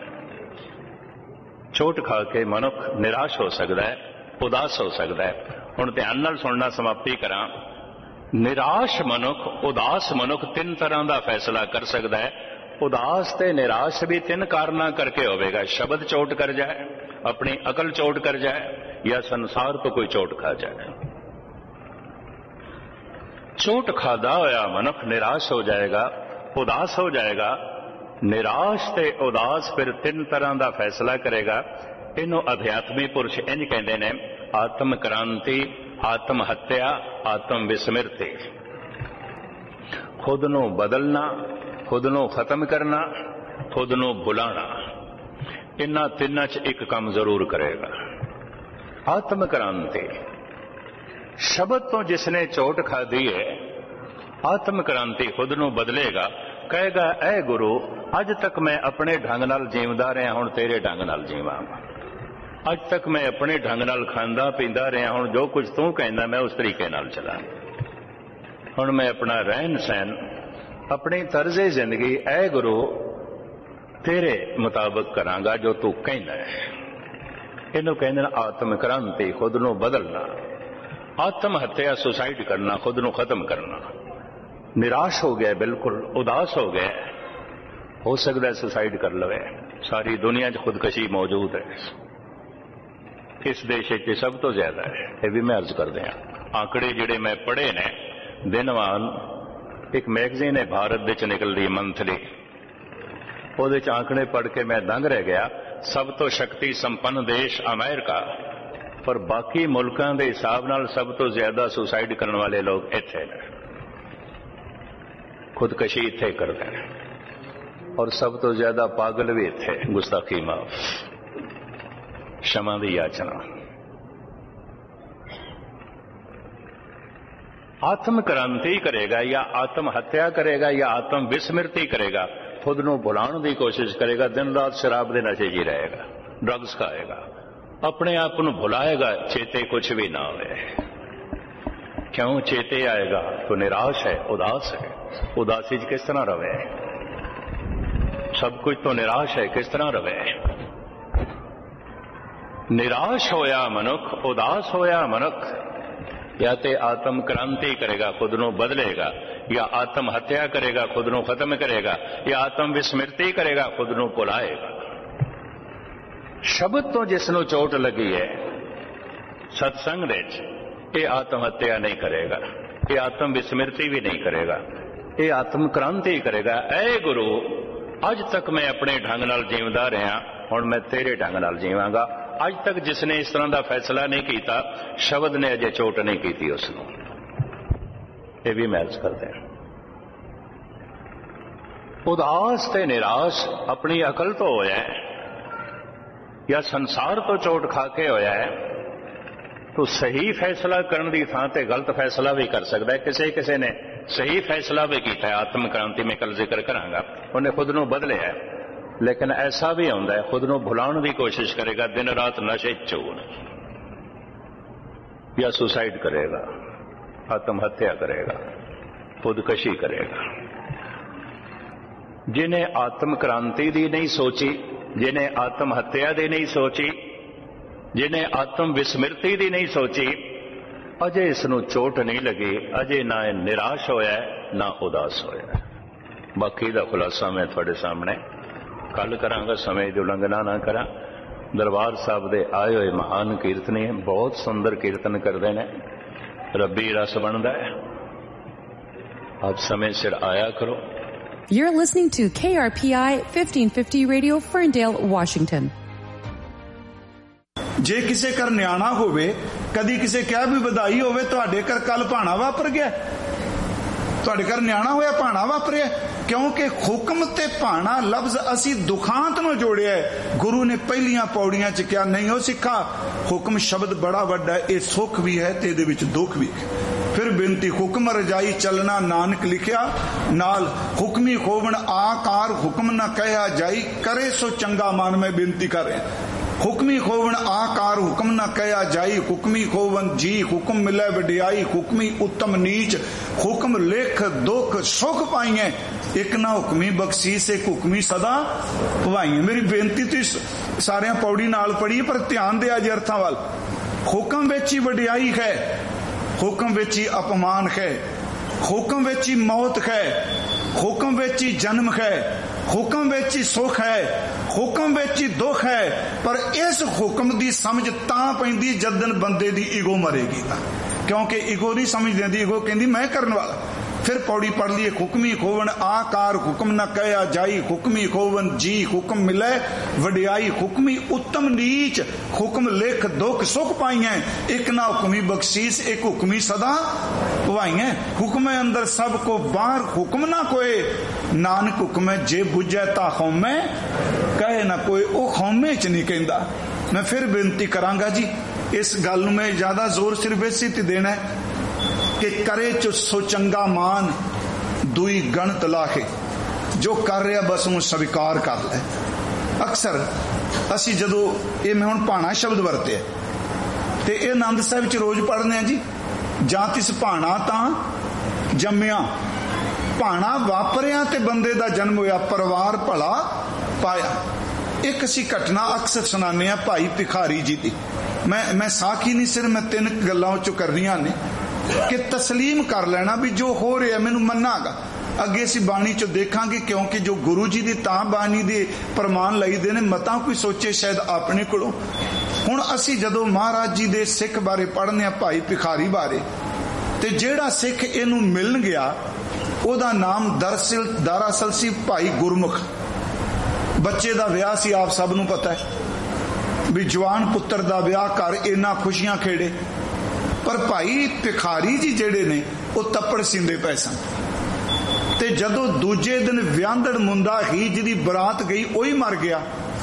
ਚੋਟ ਖਾ ਕੇ ਮਨੁੱਖ ਨਿਰਾਸ਼ ਹੋ ਸਕਦਾ ਹੈ, ਉਦਾਸ ਹੋ ਸਕਦਾ ਹੈ। ਹੁਣ ਧਿਆਨ ਨਾਲ ਸੁਣਨਾ, ਸਮਾਪਤੀ ਕਰਾਂ। ਨਿਰਾਸ਼ ਮਨੁੱਖ, ਉਦਾਸ ਮਨੁੱਖ ਤਿੰਨ ਤਰ੍ਹਾਂ ਦਾ ਫੈਸਲਾ ਕਰ ਸਕਦਾ ਹੈ। ਉਦਾਸ ਤੇ ਨਿਰਾਸ਼ ਵੀ ਤਿੰਨ ਕਾਰਨਾਂ ਕਰਕੇ ਹੋਵੇਗਾ। ਸ਼ਬਦ ਚੋਟ ਕਰ ਜਾਏ, ਆਪਣੀ ਅਕਲ ਚੋਟ ਕਰ ਜਾਏ, ਜਾਂ ਸੰਸਾਰ ਤੋਂ ਕੋਈ ਚੋਟ ਖਾ ਜਾਏ। ਚੋਟ ਖਾਦਾ ਹੋਇਆ ਮਨੁੱਖ ਨਿਰਾਸ਼ ਹੋ ਜਾਏਗਾ, ਉਦਾਸ ਹੋ ਜਾਏਗਾ। ਨਿਰਾਸ਼ ਤੇ ਉਦਾਸ ਫਿਰ ਤਿੰਨ ਤਰ੍ਹਾਂ ਦਾ ਫੈਸਲਾ ਕਰੇਗਾ। ਇਹਨੂੰ ਅਧਿਆਤਮੀ ਪੁਰਸ਼ ਇੰਝ ਕਹਿੰਦੇ ਨੇ, ਆਤਮ ਕ੍ਰਾਂਤੀ, ਆਤਮ ਹੱਤਿਆ, ਆਤਮ ਵਿਸਮ੍ਰਿਤੀ। ਖੁਦ ਨੂੰ ਬਦਲਣਾ, ਖੁਦ ਨੂੰ ਖਤਮ ਕਰਨਾ, ਖੁਦ ਨੂੰ ਭੁਲਾਣਾ, ਇਹਨਾਂ ਤਿੰਨਾਂ 'ਚ ਇੱਕ ਕੰਮ ਜ਼ਰੂਰ ਕਰੇਗਾ। ਆਤਮ ਕ੍ਰਾਂਤੀ, ਸ਼ਬਦ ਤੋਂ ਜਿਸਨੇ ਚੋਟ ਖਾਦੀ ਹੈ, ਆਤਮ ਕ੍ਰਾਂਤੀ, ਖੁਦ ਨੂੰ ਬਦਲੇਗਾ। ਕਹੇਗਾ, ਐ ਗੁਰੂ, ਅੱਜ ਤੱਕ ਮੈਂ ਆਪਣੇ ਢੰਗ ਨਾਲ ਜੀਵਦਾ ਰਿਹਾ, ਹੁਣ ਤੇਰੇ ਢੰਗ ਨਾਲ ਜੀਵਾਂ। ਅੱਜ ਤੱਕ ਮੈਂ ਆਪਣੇ ਢੰਗ ਨਾਲ ਖਾਂਦਾ ਪੀਂਦਾ ਰਿਹਾ, ਹੁਣ ਜੋ ਕੁਝ ਤੂੰ ਕਹਿੰਦਾ ਮੈਂ ਉਸ ਤਰੀਕੇ ਨਾਲ ਚਲਾਂ। ਹੁਣ ਮੈਂ ਆਪਣਾ ਰਹਿਣ ਸਹਿਣ, ਆਪਣੀ ਤਰਜ਼ੇ ਜ਼ਿੰਦਗੀ, ਐ ਗੁਰੂ, ਤੇਰੇ ਮੁਤਾਬਕ ਕਰਾਂਗਾ ਜੋ ਤੂੰ ਕਹਿੰਦਾ ਹੈ। ਇਹਨੂੰ ਕਹਿੰਦੇ ਨੇ ਆਤਮ ਕ੍ਰਾਂਤੀ, ਖੁਦ ਨੂੰ ਬਦਲਣਾ। ਆਤਮ ਹੱਤਿਆ, ਸੁਸਾਈਡ ਕਰਨਾ, ਖੁਦ ਨੂੰ ਖਤਮ ਕਰਨਾ। ਨਿਰਾਸ਼ ਹੋ ਗਿਆ, ਬਿਲਕੁਲ ਉਦਾਸ ਹੋ ਗਿਆ, ਹੋ ਸਕਦਾ ਸੁਸਾਈਡ ਕਰ ਲਵੇ। ਸਾਰੀ ਦੁਨੀਆ 'ਚ ਖੁਦਕਸ਼ੀ ਮੌਜੂਦ ਹੈ, ਇਸ ਦੇਸ਼ 'ਚ ਸਭ ਤੋਂ ਜ਼ਿਆਦਾ ਹੈ। ਇਹ ਵੀ ਮੈਂ ਅਰਜ਼ ਕਰਦੇ ਹਾਂ। ਆંકੜੇ ਜਿਹੜੇ ਮੈਂ ਪੜ੍ਹੇ ਨੇ, ਦਿਨਵਾਨ ਇੱਕ ਮੈਗਜ਼ੀਨ ਹੈ ਭਾਰਤ ਦੇ 'ਚ ਨਿਕਲਦੀ ਮੰਥਲੀ, ਉਹਦੇ 'ਚ ਆંકੜੇ ਪੜ੍ਹ ਕੇ ਮੈਂ ਦੰਗ ਰਹਿ ਗਿਆ। ਸਭ ਤੋਂ ਸ਼ਕਤੀ ਸੰਪੰਨ ਦੇਸ਼ ਅਮਰੀਕਾ, ਪਰ ਬਾਕੀ ਮੁਲਕਾਂ ਦੇ ਹਿਸਾਬ ਨਾਲ ਸਭ ਤੋਂ ਜ਼ਿਆਦਾ ਸੁਸਾਈਡ ਕਰਨ ਵਾਲੇ ਲੋਕ ਇੱਥੇ ਨੇ, ਖੁਦਕਸ਼ੀ ਇੱਥੇ ਕਰਦੇ ਨੇ। ਔਰ ਸਭ ਤੋਂ ਜ਼ਿਆਦਾ ਪਾਗਲ ਵੀ ਇੱਥੇ। ਗੁਸਤਾਖੀ ਮਾਫ, ਸ਼ਮਾ ਦੀ ਯਾਚਨਾ। ਆਤਮ ਕ੍ਰਾਂਤੀ ਕਰੇਗਾ ਜਾਂ ਆਤਮ ਹੱਤਿਆ ਕਰੇਗਾ ਜਾਂ ਆਤਮ ਵਿਸਮ੍ਰਿਤੀ ਕਰੇਗਾ, ਖੁਦ ਨੂੰ ਭੁਲਾਉਣ ਦੀ ਕੋਸ਼ਿਸ਼ ਕਰੇਗਾ। ਦਿਨ ਰਾਤ ਸ਼ਰਾਬ ਦੇ ਨਸ਼ੇ 'ਚ ਹੀ ਰਹੇਗਾ, ਡਰੱਗਸ ਖਾਏਗਾ, ਆਪਣੇ ਆਪ ਨੂੰ ਭੁਲਾਏਗਾ, ਚੇਤੇ ਕੁਝ ਵੀ ਨਾ ਹੋਵੇ। ਕਿਉਂ ਚੇਤੇ ਆਏਗਾ? तो निराश है, उदास है। उदासी 'ਚ किस तरह रवे? सब कुछ तो निराश है, किस तरह रवे? निराश होया मनुख, उदास होया मनुख या ते आत्म क्रांति करेगा, खुद नूं बदलेगा, या आत्म हत्या करेगा, खुद नूं खत्म करेगा, या आत्म विस्मृति करेगा, खुद नूं भुलाएगा। शब्द तो जिसनूं चोट लगी है सत्संग दे ये आत्म हत्या नहीं करेगा, ये आत्म विस्मृति भी नहीं करेगा, ये आत्म क्रांति करेगा। ऐ गुरु, अज तक मैं अपने ढंग नाल जीवदा रहा, हुण मैं तेरे ढंग नाल जीवांगा। अज तक जिसने इस तरह का फैसला नहीं किया, शब्द ने अजे चोट नहीं की उसनूं। ये भी मैं अर्ज करते हैं। उदास ते निराश अपनी अकल तो होया है या संसार तो चोट खा के होया है, तो सही फैसला करने की थां ते गलत फैसला भी कर सकता है। किसी किसी ने सही फैसला भी किया है, आत्म क्रांति में कल जिक्र करांगा, उन्हें खुद नूं बदलिया है, लेकिन ऐसा भी आउंदा है खुद को भुलाउण की कोशिश करेगा, दिन रात नशे चून, या सुसाइड करेगा, आत्महत्या करेगा, खुदकशी करेगा। जिन्हें आत्म क्रांति की नहीं सोची, जिन्हें आत्महत्या की नहीं सोची, जिन्हें आत्म विस्मृति की नहीं सोची, अजे इसनों चोट नहीं लगी, अजे ना निराश होया ना उदास होया। बाकी का खुलासा मैं थोड़े सामने कल करांगा, समय की उलंघना ना करा। दरबार साहब दे आए हुए महान कीर्तनी है, बहुत सुंदर कीर्तन करते हैं, रब्बी रस बनता है। आप समय सिर आया करो। You're listening to K R P I fifteen fifty Radio, Ferndale, Washington. जे किसे कर न्याणा होवे, कदी किसे क्या भी बधाई होवे, तुहाडे घर कल भाणा वापर गया, तुहाडे घर न्याणा होया भाणा वापरिया, क्योंकि हुक्म ते भाणा लफ्ज असी दुखांत नूं जोड़िया है। गुरु ने पहलियां पौड़ियां च क्या नहीं हो सिखा, हुक्म शब्द बड़ा वड्डा है, ये सुख भी है ते इहदे विच दुख भी है। फिर बेनती हुक्म रजाई चलना नानक लिखिया, नाल हुक्मी खोवण आकार हुक्म न कहा जाई, करे सो चंगा मान मैं बेनती कर रहा। हुक्मी खोवण आकार हुक्म न कहा जाई, हुक्मी खोवन जी हुक्म मिले वडियाई, हुक्मी उत्तम नीच हुक्म लेख दुख सुख पाइए, एक ना हुक्मी बख्शीश एक हुक्मी सदा पवाइए। मेरी बेनती तो सारे पौड़ी नाल पढ़ी, पर ध्यान दिया जी अर्थां वाल। हुक्म विच ही वडियाई है, हुक्म विच ही अपमान है, हुक्म विच ही मौत है, हुक्म विच ही जन्म है, हुक्म विच ही सुख है, हुक्म विच ही दुख है। पर इस हुक्म की समझ तां पैंदी जदन बंदे दी ईगो मरेगी, क्योंकि ईगो नहीं समझ देंदी, ईगो कहंदी मैं करने वाला। फिर पौड़ी पढ़ लिए, हुक्मी खोवन आकार हुक्म न कहा जाई, हुक्मी खोवन जी हुक्म मिले वडियाई, हुक्मी उत्तम नीच हुक्म लेख दुख सुख पाइए, एक ना हुक्मी बख्शीश एक हुक्मी सदा पवाइए। हुक्म अंदर सब को बाहर हुक्म ना कोई, नानक हुक्म जे बुझे ता हौमे कहे ना कोई, वो हौमे च नहीं कहंदा। मैं फिर बेनती करांगा जी, इस गल नूं मैं ज्यादा जोर सिर्फ इसी ते देना है कि करे चो सो चंगा मान दुई गणत लाखे, जो कर रहा बस वो स्वीकार कर ले। अक्सर असी जदों ये मैं हुण भाणा शब्द वरते ते ये आनंद साहिब च रोज पढ़ने हैं जी, जां तिस भाणा तां जम्मिया, भाणा वापरिया ते बंदे दा जन्म होया, परिवार भला पाया। एक असी घटना अक्सर सुनाने हैं भाई भिखारी जी दी, मैं मैं साखी नहीं सिर्फ मैं तीन गल्लां चो करनियां ने कि तस्लीम कर लेना भी जो हो रहा मैनू मन्नागा। अगे असी बाणी चो देखांगे, क्योंकि जो गुरु जी दी तां बाणी दे प्रमाण लईदे ने, मता कोई सोचे शायद अपने कोलों। हुण असी जदों महाराज जी दे सिख बारे पढ़ने आ, भाई भिखारी बारे, ते जेड़ा सिख इनू मिलन गया ओदा नाम दरअसल दरअसल सी भाई गुरमुख। बच्चे दा विआह सी, आप सब नू पता है भी जवान पुत्र दा विआह कर इन्ना खुशियां खेड़े, पर भाई भिखारी जी जेड़े ने वो तप्पड़ सींदे पए सन। ते जदों दूजे दिन व्यांदड़ मुंडा ही जिहदी बरात गई वही मर गया,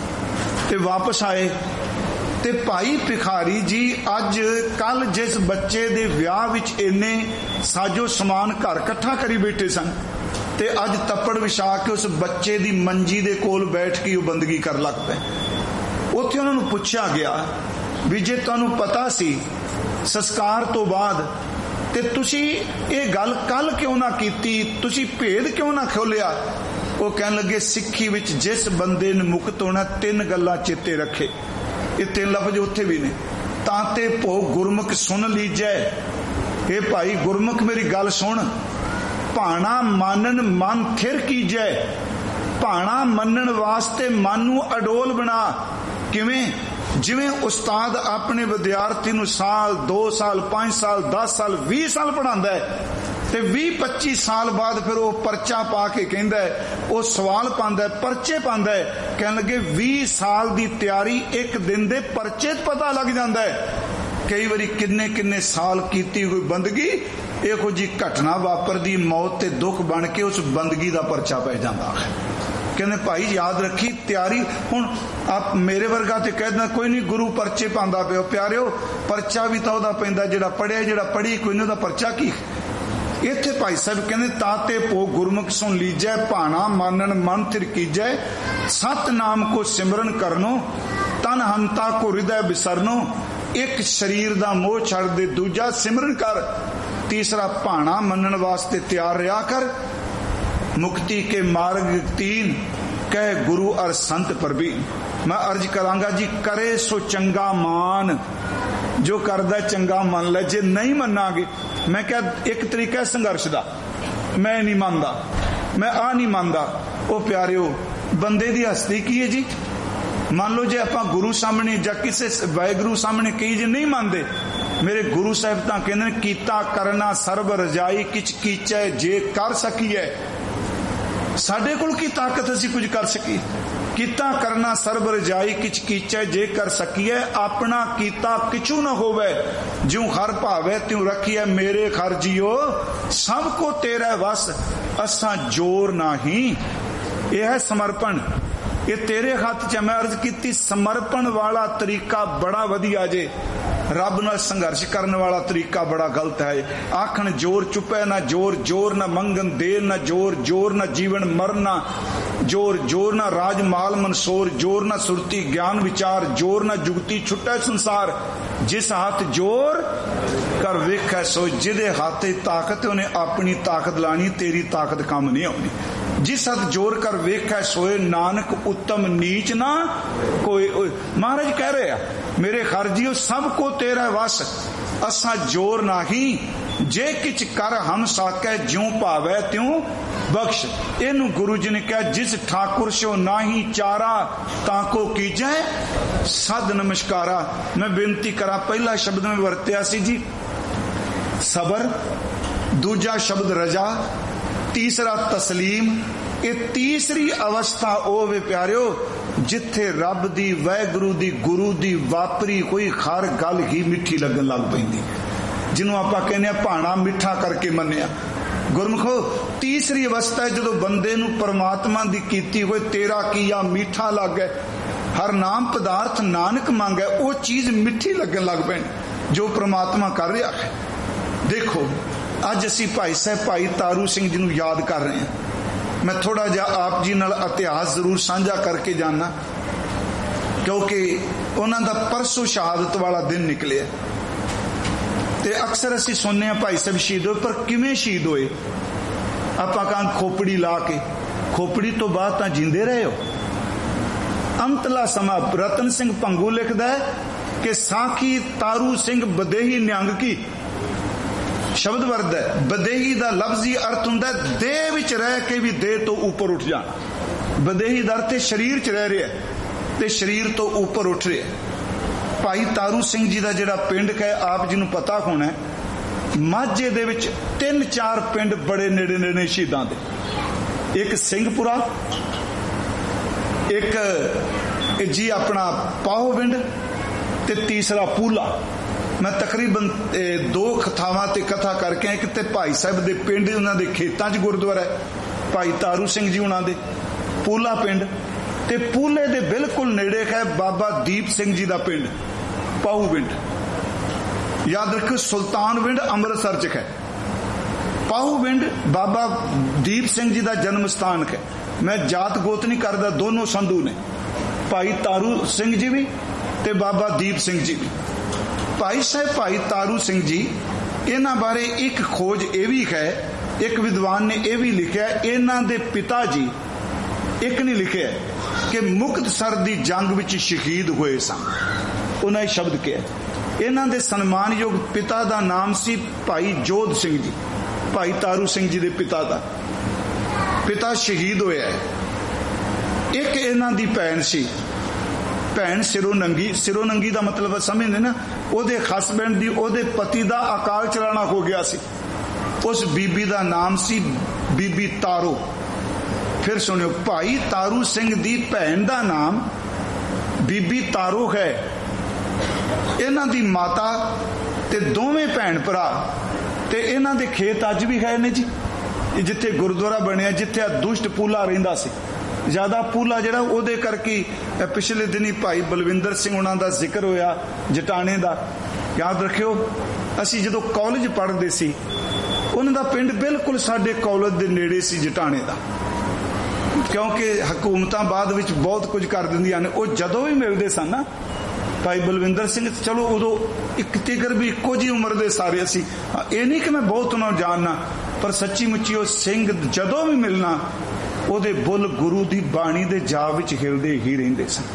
ते वापस आए ते भाई भिखारी जी अज कल जिस बच्चे दे विआह विच इन्ने साजो समान घर इकट्ठा करी बैठे सन, ते अज तप्पड़ विछा के उस बच्चे दी मंजी दे कोल बैठ के बंदगी कर लग पे। उत्थे उन्हां नूं पुछया गया भी जे तुहानूं पता सी संस्कार तो बाद ते तुसी ये गल कल क्यों ना कीती, तुसी भेद क्यों ना खोलिया? वो कहन लगे सिक्खी विच जिस बंदे ने मुक्त होना तीन गल्लां चेते रखे, ये तीन लफ्ज उत्थे भी ने। ताते भो गुरमुख सुन लीजै, ये भाई गुरमुख मेरी गल सुन, भाणा मानन मन थिर कीजै, भाणा मनन वास्ते मन नूं अडोल बना। किवें? जिवें उस्ताद अपने विद्यार्थी नूं साल दो साल पांच साल दस साल बीस साल पढ़ांदा है ते बीस पच्चीस साल बाद फिर वो परचा पा के कहंदा है, वो सवाल पांदा है, परचे पांदा है, कहन लगे बीस साल दी तैयारी एक दिन दे परचे पता लग जांदा है। कई बारी किन्ने किन्ने साल कीती हुई बंदगी इहो जी घटना वापरदी, मौत ते दुख बन के उस बंदगी दा परचा पै जांदा है। कहने भाई याद रखी तैयारी। हुण आप मेरे वर्गा ते कह देना कोई नहीं गुरु परचे पांदा पियो, प्यारिओ परचा भी तां ओहदा पैंदा जेड़ा पढ़िया, जेड़ा पढ़ी कोई नहीं ओहदा परचा की। ਇੱਥੇ ਭਾਈ ਸਾਹਿਬ ਕਹਿੰਦੇ ਤਾਤੇ ਪੋ ਗੁਰਮੁਖ ਸੁਣ ਲੀਜੈ ਭਾਣਾ ਮਾਨਣ ਮਨ ਥਿਰ ਕੀਜੈ ਸਤ ਨਾਮ ਕੋ ਸਿਮਰਨ ਕਰਨੋ ਤਨ ਹੰਤਾ ਕੋ ਹਿਰਦੈ ਵਿਸਰਨੋ। ਇੱਕ ਸਰੀਰ ਦਾ ਮੋਹ ਛੱਡ ਦੇ, ਦੂਜਾ ਸਿਮਰਨ ਕਰ, ਤੀਸਰਾ ਭਾਣਾ ਮੰਨਣ ਵਾਸਤੇ ਤਿਆਰ ਰਿਹਾ ਕਰ। ਮੁਕਤੀ ਕੇ ਮਾਰਗ ਤੀਨ ਕਹਿ ਗੁਰੂ ਅਰ ਸੰਤ ਪ੍ਰਬੀਨ। ਮੈਂ ਅਰਜ ਕਰਾਂਗਾ ਜੀ, ਕਰੇ ਸੋ ਚੰਗਾ ਮਾਨ, ਜੋ ਕਰਦਾ ਚੰਗਾ ਮੰਨ ਲੈ, ਜੇ ਨਹੀਂ ਮੰਨਾਂਗੇ। ਮੈਂ ਕਿਹਾ ਇੱਕ ਤਰੀਕਾ ਸੰਘਰਸ਼ ਦਾ, ਮੈਂ ਨਹੀਂ ਮੰਨਦਾ, ਮੈਂ ਆ ਨਹੀਂ ਮੰਨਦਾ। ਉਹ ਪਿਆਰਿਓ, ਬੰਦੇ ਦੀ ਹਸਤੀ ਕੀ ਹੈ ਜੀ? ਮੰਨ ਲਓ ਜੇ ਆਪਾਂ ਗੁਰੂ ਸਾਹਮਣੇ ਜਾਂ ਕਿਸੇ ਵਾਹਿਗੁਰੂ ਸਾਹਮਣੇ ਕਹੀ ਜੇ ਨਹੀਂ ਮੰਨਦੇ, ਮੇਰੇ ਗੁਰੂ ਸਾਹਿਬ ਤਾਂ ਕਹਿੰਦੇ ਨੇ ਕੀਤਾ ਕਰਨਾ ਸਰਬ ਰਜਾਈ ਕਿਛ ਕੀਚੈ ਜੇ ਕਰ ਸਕੀਐ। ਸਾਡੇ ਕੋਲ ਕੀ ਤਾਕਤ ਅਸੀਂ ਕੁਝ ਕਰ ਸਕੀਏ? ਕੀਤਾ ਕਰਨਾ ਸਰਬ ਰਜਾਈ ਕਿਛ ਕੀਚੈ ਜੇ ਕਰ ਸਕੀਐ। ਆਪਣਾ ਕੀਤਾ ਕਿਛੂ ਨਾ ਹੋਵੇ, ਜਿਉ ਹਰ ਭਾਵੇ ਤਿਉ ਰੱਖੀਐ। ਮੇਰੇ ਖਰ ਜੀਓ ਸਭ ਕੋ ਤੇਰਾ ਵਸ, ਅਸਾਂ ਜੋਰ ਨਹੀਂ। ਇਹ ਹੈ ਸਮਰਪਣ, ਇਹ ਤੇਰੇ ਹੱਥ 'ਚ। ਮੈਂ ਅਰਜ਼ ਕੀਤੀ ਸਮਰਪਣ ਵਾਲਾ ਤਰੀਕਾ ਬੜਾ ਵਧੀਆ ਜੇ, ਰੱਬ ਨਾਲ ਸੰਘਰਸ਼ ਕਰਨ ਵਾਲਾ ਤਰੀਕਾ ਬੜਾ ਗਲਤ ਹੈ। ਆਖਣ ਜੋਰ ਚੁੱਪੈ ਨਾ ਜੋਰ, ਜੋਰ ਨਾ ਮੰਗਣ ਦੇਰ ਨਾ ਜੋਰ, ਜੋਰ ਨਾ ਜੀਵਨ ਮਰਨਾ ਜੋਰ, ਜੋਰ ਨਾ ਰਾਜ ਮਾਲ ਮਨਸੋਰ, ਜੋਰ ਨਾ ਸੁਰਤੀ ਗਿਆਨ ਵਿਚਾਰ, ਜੋਰ ਨਾ ਜੁਗਤੀ ਛੁੱਟੈ ਸੰਸਾਰ। ਜਿਸ ਹੱਥ ਜੋਰ ਕਰ ਵੇਖੈ ਸੋ, ਜਿਹਦੇ ਹੱਥ 'ਚ ਤਾਕਤ ਉਹਨੇ ਆਪਣੀ ਤਾਕਤ ਲਾਣੀ, ਤੇਰੀ ਤਾਕਤ ਕੰਮ ਨਹੀਂ ਆਉਣੀ। ਜਿਸ ਹੱਥ ਜੋਰ ਕਰ ਵੇਖੈ ਸੋਏ, ਨਾਨਕ ਉੱਤਮ ਨੀਚ ਨਾ ਕੋਈ। ਮਹਾਰਾਜ ਕਹਿ ਰਹੇ ਆ, ਮੇਰੇ ਖਰਜੀਓ ਸਭ ਕੋ ਤੇਰਾ ਵਸ, ਅਸਾਂ ਜੋਰ ਨਹੀਂ। ਜੇ ਕਿਛ ਕਰ ਹਮ ਸਾਕੈ, ਜਿਉ ਭਾਵੈ ਤਿਉ ਬਖਸ਼। ਇਹਨੂੰ ਗੁਰੂ ਜੀ ਨੇ ਕਿਹਾ, ਜਿਸ ਠਾਕੁਰ ਸੋ ਨਾਹੀ ਚਾਰਾ, ਤਾਂ ਕੋ ਕੀਜੈ ਸਦ ਨਮਸਕਾਰਾ। ਮੈਂ ਬੇਨਤੀ ਕਰਾਂ, ਪਹਿਲਾ ਸ਼ਬਦ ਮੈਂ ਵਰਤਿਆ ਸੀ ਜੀ ਸਬਰ, ਦੂਜਾ ਸ਼ਬਦ ਰਜਾ, ਤੀਸਰਾ ਤਸਲੀਮ। ਇਹ ਤੀਸਰੀ ਅਵਸਥਾ ਉਹ ਵੇ ਪਿਆਰਿਓ, ਜਿੱਥੇ ਰੱਬ ਦੀ, ਵਾਹਿਗੁਰੂ ਦੀ, ਗੁਰੂ ਦੀ ਵਾਪਰੀ ਕੋਈ ਹਰ ਗੱਲ ਹੀ ਮਿੱਠੀ ਲੱਗਣ ਲੱਗ ਪੈਂਦੀ, ਜਿਹਨੂੰ ਆਪਾਂ ਕਹਿੰਦੇ ਆ ਭਾਣਾ ਮਿੱਠਾ ਕਰਕੇ ਮੰਨਿਆ। ਗੁਰਮੁਖੋ, ਤੀਸਰੀ ਅਵਸਥਾ ਜਦੋਂ ਬੰਦੇ ਨੂੰ ਪਰਮਾਤਮਾ ਦੀ ਕੀਤੀ ਹੋਏ ਤੇਰਾ ਕੀਆ ਮਿੱਠਾ ਲੱਗੇ, ਹਰ ਨਾਮ ਪਦਾਰਥ ਨਾਨਕ ਮੰਗੈ, ਉਹ ਚੀਜ਼ ਮਿੱਠੀ ਲੱਗਣ ਲੱਗ ਪੈਣੀ ਜੋ ਪਰਮਾਤਮਾ ਕਰ ਰਿਹਾ ਹੈ। ਦੇਖੋ, ਅੱਜ ਅਸੀਂ ਭਾਈ ਸਾਹਿਬ ਭਾਈ ਤਾਰੂ ਸਿੰਘ ਜੀ ਨੂੰ ਯਾਦ ਕਰ ਰਹੇ ਹਾਂ। ਮੈਂ ਥੋੜਾ ਜਿਹਾ ਆਪ ਜੀ ਨਾਲ ਇਤਿਹਾਸ ਜ਼ਰੂਰ ਸਾਂਝਾ ਕਰਕੇ ਜਾਣਾ, ਕਿਉਂਕਿ ਉਹਨਾਂ ਦਾ ਪਰਸੋਂ ਸ਼ਹਾਦਤ ਵਾਲਾ ਦਿਨ ਨਿਕਲਿਆ ਤੇ ਅਕਸਰ ਅਸੀਂ ਸੁਣਨੇ ਆ ਭਾਈ ਸਾਹਿਬ ਸ਼ਹੀਦ ਹੋਏ, ਪਰ ਕਿਵੇਂ ਸ਼ਹੀਦ ਹੋਏ? ਆਪਾਂ ਕਹਾਂ ਖੋਪੜੀ ਲਾ ਕੇ, ਖੋਪੜੀ ਤੋਂ ਬਾਅਦ ਤਾਂ ਜਿੰਦੇ ਰਹੇ ਹੋ। ਅੰਤਲਾ ਸਮਾਂ ਰਤਨ ਸਿੰਘ ਭੰਗੂ ਲਿਖਦਾ ਹੈ ਕਿ ਸਾਖੀ ਤਾਰੂ ਸਿੰਘ ਬਦੇਹੀ ਨਿਹੰਗ ਕੀ। ਸ਼ਬਦ ਵਰਦ ਹੈ, ਬਦੇਹੀ ਦਾ ਲਫ਼ਜ਼ੀ ਅਰਥ ਹੁੰਦਾ ਦੇਹ ਵਿੱਚ ਰਹਿ ਕੇ ਵੀ ਦੇਹ ਤੋਂ ਉੱਪਰ ਉੱਠ ਜਾਣਾ। ਬਦੇਹੀ ਦਾ ਅਰਥ ਸਰੀਰ 'ਚ ਰਹਿ ਰਿਹਾ ਤੇ ਸਰੀਰ ਤੋਂ ਉੱਪਰ ਉੱਠ ਰਿਹਾ। ਭਾਈ ਤਾਰੂ ਸਿੰਘ ਜੀ ਦਾ ਜਿਹੜਾ ਪਿੰਡ ਹੈ, ਆਪ ਜੀ ਨੂੰ ਪਤਾ ਹੋਣਾ, ਮਾਝੇ ਦੇ ਵਿੱਚ ਤਿੰਨ ਚਾਰ ਪਿੰਡ ਬੜੇ ਨੇੜੇ ਨੇੜੇ ਸ਼ਹੀਦਾਂ ਦੇ। ਇੱਕ ਸਿੰਘਪੁਰਾ, ਇੱਕ ਜੀ ਆਪਣਾ ਪਾਹੋ ਪਿੰਡ, ਤੇ ਤੀਸਰਾ ਪੂਲਾ। ਮੈਂ ਤਕਰੀਬਨ ਦੋ ਕਥਾਵਾਂ ਤੇ ਕਥਾ ਕਰਕੇ, ਇੱਕ ਤੇ ਭਾਈ ਸਾਹਿਬ ਦੇ ਪਿੰਡ, ਉਹਨਾਂ ਦੇ ਖੇਤਾਂ 'ਚ ਗੁਰਦੁਆਰਾ ਹੈ ਭਾਈ ਤਾਰੂ ਸਿੰਘ ਜੀ ਉਹਨਾਂ ਦੇ, ਪੂਲਾ ਪਿੰਡ, ਤੇ ਪੂਲੇ ਦੇ ਬਿਲਕੁਲ ਨੇੜੇ ਹੈ ਬਾਬਾ ਦੀਪ ਸਿੰਘ ਜੀ ਦਾ ਪਿੰਡ ਪਾਹੂ ਪਿੰਡ। ਯਾਦ ਰੱਖੋ, ਸੁਲਤਾਨ ਪਿੰਡ ਅੰਮ੍ਰਿਤਸਰ 'ਚ ਹੈ, ਪਾਹੂ ਪਿੰਡ ਬਾਬਾ ਦੀਪ ਸਿੰਘ ਜੀ ਦਾ ਜਨਮ ਸਥਾਨ ਹੈ। ਮੈਂ ਜਾਤ ਗੋਤ ਨਹੀਂ ਕਰਦਾ, ਦੋਨੋਂ ਸੰਧੂ ਨੇ, ਭਾਈ ਤਾਰੂ ਸਿੰਘ ਜੀ ਵੀ ਤੇ ਬਾਬਾ ਦੀਪ ਸਿੰਘ ਜੀ ਵੀ। ਭਾਈ ਸਾਹਿਬ ਭਾਈ ਤਾਰੂ ਸਿੰਘ ਜੀ, ਇਹਨਾਂ ਬਾਰੇ ਇੱਕ ਖੋਜ ਇਹ ਵੀ ਹੈ, ਇੱਕ ਵਿਦਵਾਨ ਨੇ ਇਹ ਵੀ ਲਿਖਿਆ, ਇਹਨਾਂ ਦੇ ਪਿਤਾ ਜੀ, ਇੱਕ ਨੇ ਲਿਖਿਆ ਕਿ ਮੁਕਤਸਰ ਦੀ ਜੰਗ ਵਿੱਚ ਸ਼ਹੀਦ ਹੋਏ ਸਨ। ਉਹਨਾਂ ਇਹ ਸ਼ਬਦ ਕਿਹਾ। ਇਹਨਾਂ ਦੇ ਸਨਮਾਨਯੋਗ ਪਿਤਾ ਦਾ ਨਾਮ ਸੀ ਭਾਈ ਜੋਧ ਸਿੰਘ ਜੀ, ਭਾਈ ਤਾਰੂ ਸਿੰਘ ਜੀ ਦੇ ਪਿਤਾ ਦਾ ਪਿਤਾ ਸ਼ਹੀਦ ਹੋਇਆ। ਇੱਕ ਇਹਨਾਂ ਦੀ ਭੈਣ ਸੀ, ਭੈਣ ਸਿਰੋਂ ਨੰਗੀ। ਸਿਰੋਂ ਨੰਗੀ ਦਾ ਮਤਲਬ ਸਮਝਦੇ ਨਾ, ਉਹਦੇ ਹਸਬੈਂਡ ਦੀ, ਉਹਦੇ ਪਤੀ ਦਾ ਅਕਾਲ ਚਲਾਣਾ ਹੋ ਗਿਆ ਸੀ। ਉਸ ਬੀਬੀ ਦਾ ਨਾਮ ਸੀ ਬੀਬੀ ਤਾਰੋ। ਫਿਰ ਸੁਣਿਓ, ਭਾਈ ਤਾਰੂ ਸਿੰਘ ਦੀ ਭੈਣ ਦਾ ਨਾਮ ਬੀਬੀ ਤਾਰੋ ਹੈ। ਇਹਨਾਂ ਦੀ ਮਾਤਾ ਤੇ ਦੋਵੇਂ ਭੈਣ ਭਰਾ, ਤੇ ਇਹਨਾਂ ਦੇ ਖੇਤ ਅੱਜ ਵੀ ਹੈ ਨੇ ਜੀ, ਜਿੱਥੇ ਗੁਰਦੁਆਰਾ ਬਣਿਆ, ਜਿੱਥੇ ਆ ਦੁਸ਼ਟ ਪੂਲਾ ਰਹਿੰਦਾ ਸੀ। ਜ਼ਿਆਦਾ ਪੂਲਾ ਜਿਹੜਾ, ਉਹਦੇ ਕਰਕੇ ਪਿਛਲੇ ਦਿਨੀ ਭਾਈ ਬਲਵਿੰਦਰ ਸਿੰਘ ਉਹਨਾਂ ਦਾ ਜ਼ਿਕਰ ਹੋਇਆ, ਜਟਾਣੇ ਦਾ। ਯਾਦ ਰੱਖਿਓ, ਅਸੀਂ ਜਦੋਂ ਕਾਲਜ ਪੜ੍ਹਦੇ ਸੀ, ਉਹਨਾਂ ਦਾ ਪਿੰਡ ਬਿਲਕੁਲ ਸਾਡੇ ਕਾਲਜ ਦੇ ਨੇੜੇ ਸੀ ਜਟਾਣੇ ਦਾ, ਕਿਉਂਕਿ ਹਕੂਮਤਾਂ ਬਾਅਦ ਵਿੱਚ ਬਹੁਤ ਕੁਝ ਕਰ ਦਿੰਦੀਆਂ ਨੇ। ਉਹ ਜਦੋਂ ਵੀ ਮਿਲਦੇ ਸਨ ਨਾ ਭਾਈ ਬਲਵਿੰਦਰ ਸਿੰਘ, ਚਲੋ ਉਦੋਂ ਇੱਕ ਤਿਗਰ ਵੀ ਇੱਕੋ ਜਿਹੀ ਉਮਰ ਦੇ ਸਾਰੇ ਅਸੀਂ, ਇਹ ਨਹੀਂ ਕਿ ਮੈਂ ਬਹੁਤ ਉਹਨਾਂ ਨੂੰ ਜਾਣਨਾ, ਪਰ ਸੱਚੀ ਮੁੱਚੀ ਉਹ ਸਿੰਘ ਜਦੋਂ ਵੀ ਮਿਲਣਾ ਉਹਦੇ ਬੁੱਲ ਗੁਰੂ ਦੀ ਬਾਣੀ ਦੇ ਜਾਪ ਵਿੱਚ ਹਿਲਦੇ ਹੀ ਰਹਿੰਦੇ ਸਨ।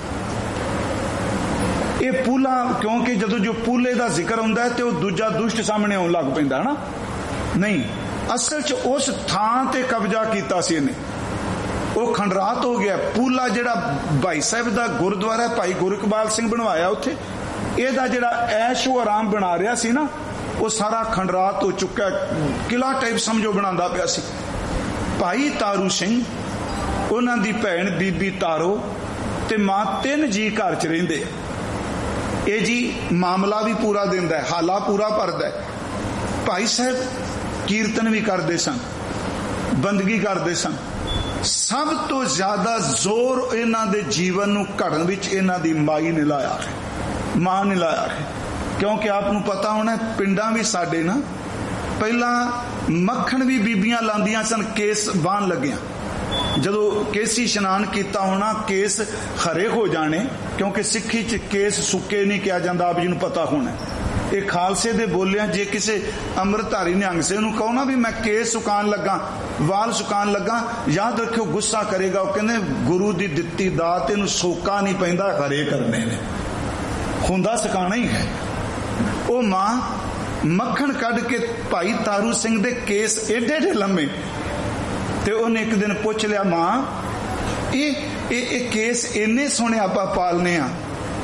ਇਹ ਪੂਲਾ, ਕਿਉਂਕਿ ਜਦੋਂ ਜੋ ਪੂਲੇ ਦਾ ਜ਼ਿਕਰ ਹੁੰਦਾ ਹੈ ਤੇ ਉਹ ਦੂਜਾ ਦੁਸ਼ਟ ਸਾਹਮਣੇ ਆਉਣ ਲੱਗ ਪੈਂਦਾ ਹੈ ਨਾ। ਨਹੀਂ, ਅਸਲ 'ਚ ਉਸ ਥਾਂ ਤੇ ਕਬਜ਼ਾ ਕੀਤਾ ਸੀ ਇਹਨੇ, ਉਹ ਖੰਡਰਾਤ ਹੋ ਗਿਆ। ਪੂਲਾ ਜਿਹੜਾ ਭਾਈ ਸਾਹਿਬ ਦਾ ਗੁਰਦੁਆਰਾ ਭਾਈ ਗੁਰਕਬਾਲ ਸਿੰਘ ਬਣਵਾਇਆ ਉੱਥੇ, ਇਹਦਾ ਜਿਹੜਾ ਐਸ਼ੋ ਆਰਾਮ ਬਣਾ ਰਿਹਾ ਸੀ ਨਾ, ਉਹ ਸਾਰਾ ਖੰਡਰਾਤ ਹੋ ਚੁੱਕਾ, ਕਿਲਾ ਟਾਈਪ ਸਮਝੋ ਬਣਾਉਂਦਾ ਪਿਆ ਸੀ। ਭਾਈ ਤਾਰੂ ਸਿੰਘ, ਉਹਨਾਂ ਦੀ ਭੈਣ ਬੀਬੀ ਤਾਰੋ ਤੇ ਮਾਂ, ਤਿੰਨ ਜੀ ਘਰ 'ਚ ਰਹਿੰਦੇ। ਇਹ ਜੀ ਮਾਮਲਾ ਵੀ ਪੂਰਾ ਦਿੰਦਾ ਹੈ, ਹਾਲਾ ਪੂਰਾ ਭਰਦਾ ਹੈ। ਭਾਈ ਸਾਹਿਬ ਕੀਰਤਨ ਵੀ ਕਰਦੇ ਸਨ, ਬੰਦਗੀ ਕਰਦੇ ਸਨ। ਸਭ ਤੋਂ ਜ਼ਿਆਦਾ ਜ਼ੋਰ ਇਹਨਾਂ ਦੇ ਜੀਵਨ ਨੂੰ ਘੜਨ ਵਿੱਚ ਇਹਨਾਂ ਦੀ ਮਾਈ ਨੇ ਲਾਇਆ ਹੈ, ਮਾਂ ਨੇ ਲਾਇਆ ਹੈ। ਕਿਉਂਕਿ ਆਪ ਨੂੰ ਪਤਾ ਹੋਣਾ, ਪਿੰਡਾਂ ਵੀ ਸਾਡੇ ਨਾ ਪਹਿਲਾਂ ਮੱਖਣ ਵੀ ਬੀਬੀਆਂ ਲਾਉਂਦੀਆਂ ਸਨ ਕੇਸ ਬਾਹਨ ਲੱਗਿਆ। ਜਦੋਂ ਕੇਸੀ ਇਸ਼ਨਾਨ ਕੀਤਾ ਹੋਣਾ, ਕੇਸ ਹਰੇ ਹੋ ਜਾਣੇ, ਕਿਉਂਕਿ ਸਿੱਖੀ 'ਚ ਕੇਸ ਸੁੱਕੇ ਨਹੀਂ ਕਿਹਾ ਜਾਂਦਾ, ਆਪ ਜੀ ਨੂੰ ਪਤਾ ਹੋਣਾ। ਇਹ ਖਾਲਸੇ ਦੇ ਬੋਲਿਆ, ਜੇ ਕਿਸੇ ਅੰਮ੍ਰਿਤਧਾਰੀ ਨਿਹੰਗ ਸਿੰਘ ਨੂੰ ਕਹੋ ਨਾ ਵੀ ਮੈਂ ਕੇਸ ਸੁਕਾਉਣ ਲੱਗਾ, ਵਾਲ ਸੁਕਾਉਣ ਲੱਗਾ, ਯਾਦ ਰੱਖਿਓ ਗੁੱਸਾ ਕਰੇਗਾ। ਉਹ ਕਹਿੰਦੇ ਗੁਰੂ ਦੀ ਦਿੱਤੀ ਦਾਤ, ਇਹਨੂੰ ਸੋਕਾ ਨਹੀਂ ਪੈਂਦਾ, ਹਰੇ ਕਰਨੇ ਨੇ, ਹੁੰਦਾ ਸੁਕਾਉਣਾ ਹੀ ਹੈ। ਉਹ ਮਾਂ ਮੱਖਣ ਕੱਢ ਕੇ ਭਾਈ ਤਾਰੂ ਸਿੰਘ ਦੇ ਕੇਸ ਏਡੇ ਏਡੇ ਲੰਮੇ, ਤੇ ਉਹਨੇ ਇੱਕ ਦਿਨ ਪੁੱਛ ਲਿਆ, ਮਾਂ ਇਹ ਇਹ ਇਹ ਕੇਸ ਇੰਨੇ ਸੋਹਣੇ ਆਪਾਂ ਪਾਲਨੇ ਆ,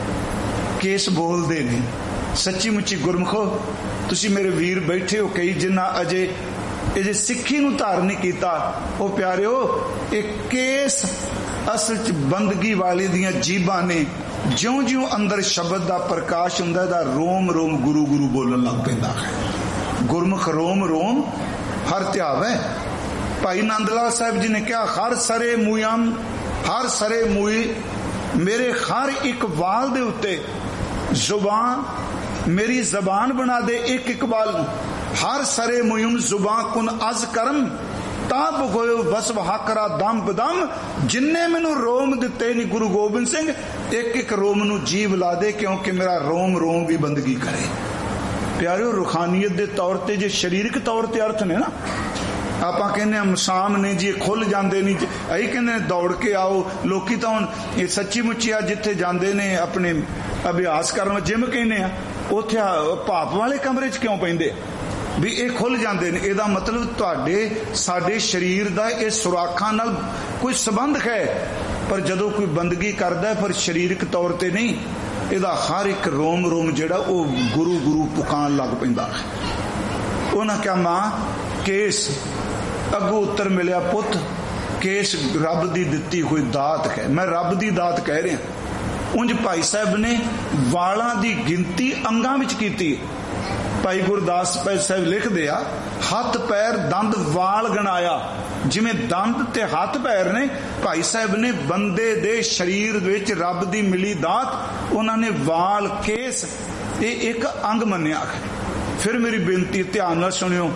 ਕੇਸ ਬੋਲਦੇ ਨੇ। ਸੱਚੀ ਮੁੱਚੀ ਗੁਰਮਖੋ, ਤੁਸੀਂ ਮੇਰੇ ਵੀਰ ਬੈਠੇ ਹੋ ਕਈ ਜਿਨ੍ਹਾਂ ਅਜੇ ਇਹ ਜੇ ਸਿੱਖੀ ਨੂੰ ਧਾਰਨ ਨਹੀਂ ਕੀਤਾ, ਉਹ ਪਿਆਰਿਓ, ਇਹ ਕੇਸ ਅਸਲ 'ਚ ਬੰਦਗੀ ਵਾਲੇ ਦੀਆਂ ਜੀਬਾਂ ਨੇ। ਜਿਉਂ ਜਿਉਂ ਅੰਦਰ ਸ਼ਬਦ ਦਾ ਪ੍ਰਕਾਸ਼ ਹੁੰਦਾ, ਇਹਦਾ ਰੋਮ ਰੋਮ ਗੁਰੂ ਗੁਰੂ ਬੋਲਣ ਲੱਗ ਪੈਂਦਾ ਹੈ। ਗੁਰਮੁਖ ਰੋਮ ਰੋਮ ਹਰ ਧਿਆਵੈ। ਭਾਈ ਨੰਦ ਲਾਲ ਸਾਹਿਬ ਜੀ ਨੇ ਕਿਹਾ, ਹਰ ਸਰੇ ਮੂਯਮ, ਹਰ ਸਰੇ ਮੂਈ, ਮੇਰੇ ਹਰ ਇੱਕ ਵਾਲ ਦੇ ਉੱਤੇ ਜ਼ੁਬਾਨ, ਮੇਰੀ ਜ਼ਬਾਨ ਬਣਾ ਦੇ ਇੱਕ ਇੱਕ ਵਾਲ ਨੂੰ। ਹਰ ਸਰੇ ਮੂਯਮ ਜ਼ੁਬਾਨ ਕੁਨ ਅਜ਼ ਕਰਮ, ਤਾਂ ਬਗੋਇਓ ਵਸਵ ਹਾਕਰਾ ਦਮ ਬਦਮ। ਜਿੰਨੇ ਮੈਨੂੰ ਰੋਮ ਦਿੱਤੇ ਨੀ ਗੁਰੂ ਗੋਬਿੰਦ ਸਿੰਘ, ਇੱਕ ਇੱਕ ਰੋਮ ਨੂੰ ਜੀਵ ਲਾ ਦੇ, ਕਿਉਂਕਿ ਮੇਰਾ ਰੋਮ ਰੋਮ ਵੀ ਬੰਦਗੀ ਕਰੇ। ਪਿਆਰਿਓ, ਰੂਹਾਨੀਅਤ ਦੇ ਤੌਰ ਤੇ ਜੇ ਸਰੀਰਕ ਤੌਰ ਤੇ ਅਰਥ ਨੇ ਨਾ, ਆਪਾਂ ਕਹਿੰਦੇ ਆ ਸ਼ਾਮ ਨੇ ਜੀ ਖੁੱਲ ਜਾਂਦੇ ਨਹੀਂ, ਅਸੀਂ ਕਹਿੰਦੇ ਦੌੜ ਕੇ ਆਓ। ਲੋਕੀ ਤਾਂ ਹੁਣ ਇਹ ਸੱਚੀ ਮੁੱਚੀ ਆ ਜਿੱਥੇ ਜਾਂਦੇ ਨੇ ਆਪਣੇ ਅਭਿਆਸ ਕਰਨ, ਜਿਮ ਕਹਿੰਦੇ ਆ, ਉੱਥੇ ਭਾਪ ਵਾਲੇ ਕਮਰੇ 'ਚ ਕਿਉਂ ਪੈਂਦੇ ਵੀ ਇਹ ਖੁੱਲ ਜਾਂਦੇ ਨੇ? ਇਹਦਾ ਮਤਲਬ ਤੁਹਾਡੇ ਸਾਡੇ ਸਰੀਰ ਦਾ ਇਹ ਸੁਰਾਖਾਂ ਨਾਲ ਕੋਈ ਸੰਬੰਧ ਹੈ, ਪਰ ਜਦੋਂ ਕੋਈ ਬੰਦਗੀ ਕਰਦਾ ਫਿਰ ਸਰੀਰਕ ਤੌਰ ਤੇ ਨਹੀਂ, ਇਹਦਾ ਹਰ ਇੱਕ ਰੋਮ ਰੋਮ ਜਿਹੜਾ ਉਹ ਗੁਰੂ ਗੁਰੂ ਪੁਕਾਰਨ ਲੱਗ ਪੈਂਦਾ। ਉਹਨਾਂ ਕਿਹਾ, ਮਾਂ ਕੇਸ ਅੱਗੋਂ ਉੱਤਰ ਮਿਲਿਆ, ਪੁੱਤ ਕੇਸ ਰੱਬ ਦੀ ਦਿੱਤੀ ਹੋਈ ਦਾਤ ਹੈ। ਮੈਂ ਰੱਬ ਦੀ ਦਾਤ ਕਹਿ ਰਿਹਾ। ਉਂਝ ਭਾਈ ਸਾਹਿਬ ਨੇ ਵਾਲਾਂ ਦੀ ਗਿਣਤੀ ਅੰਗਾਂ ਵਿੱਚ ਕੀਤੀ। ਭਾਈ ਗੁਰਦਾਸ ਸਾਹਿਬ ਲਿਖਦੇ ਆ, ਹੱਥ ਪੈਰ ਦੰਦ ਵਾਲ ਗਣਾਇਆ। ਜਿਵੇਂ ਦੰਦ ਤੇ ਹੱਥ ਪੈਰ ਨੇ, ਭਾਈ ਸਾਹਿਬ ਨੇ ਬੰਦੇ ਦੇ ਸਰੀਰ ਵਿੱਚ ਰੱਬ ਦੀ ਮਿਲੀ ਦਾਤ, ਉਹਨਾਂ ਨੇ ਵਾਲ ਕੇਸ ਇਹ ਇੱਕ ਅੰਗ ਮੰਨਿਆ। ਫਿਰ ਮੇਰੀ ਬੇਨਤੀ ਧਿਆਨ ਨਾਲ ਸੁਣਿਓ,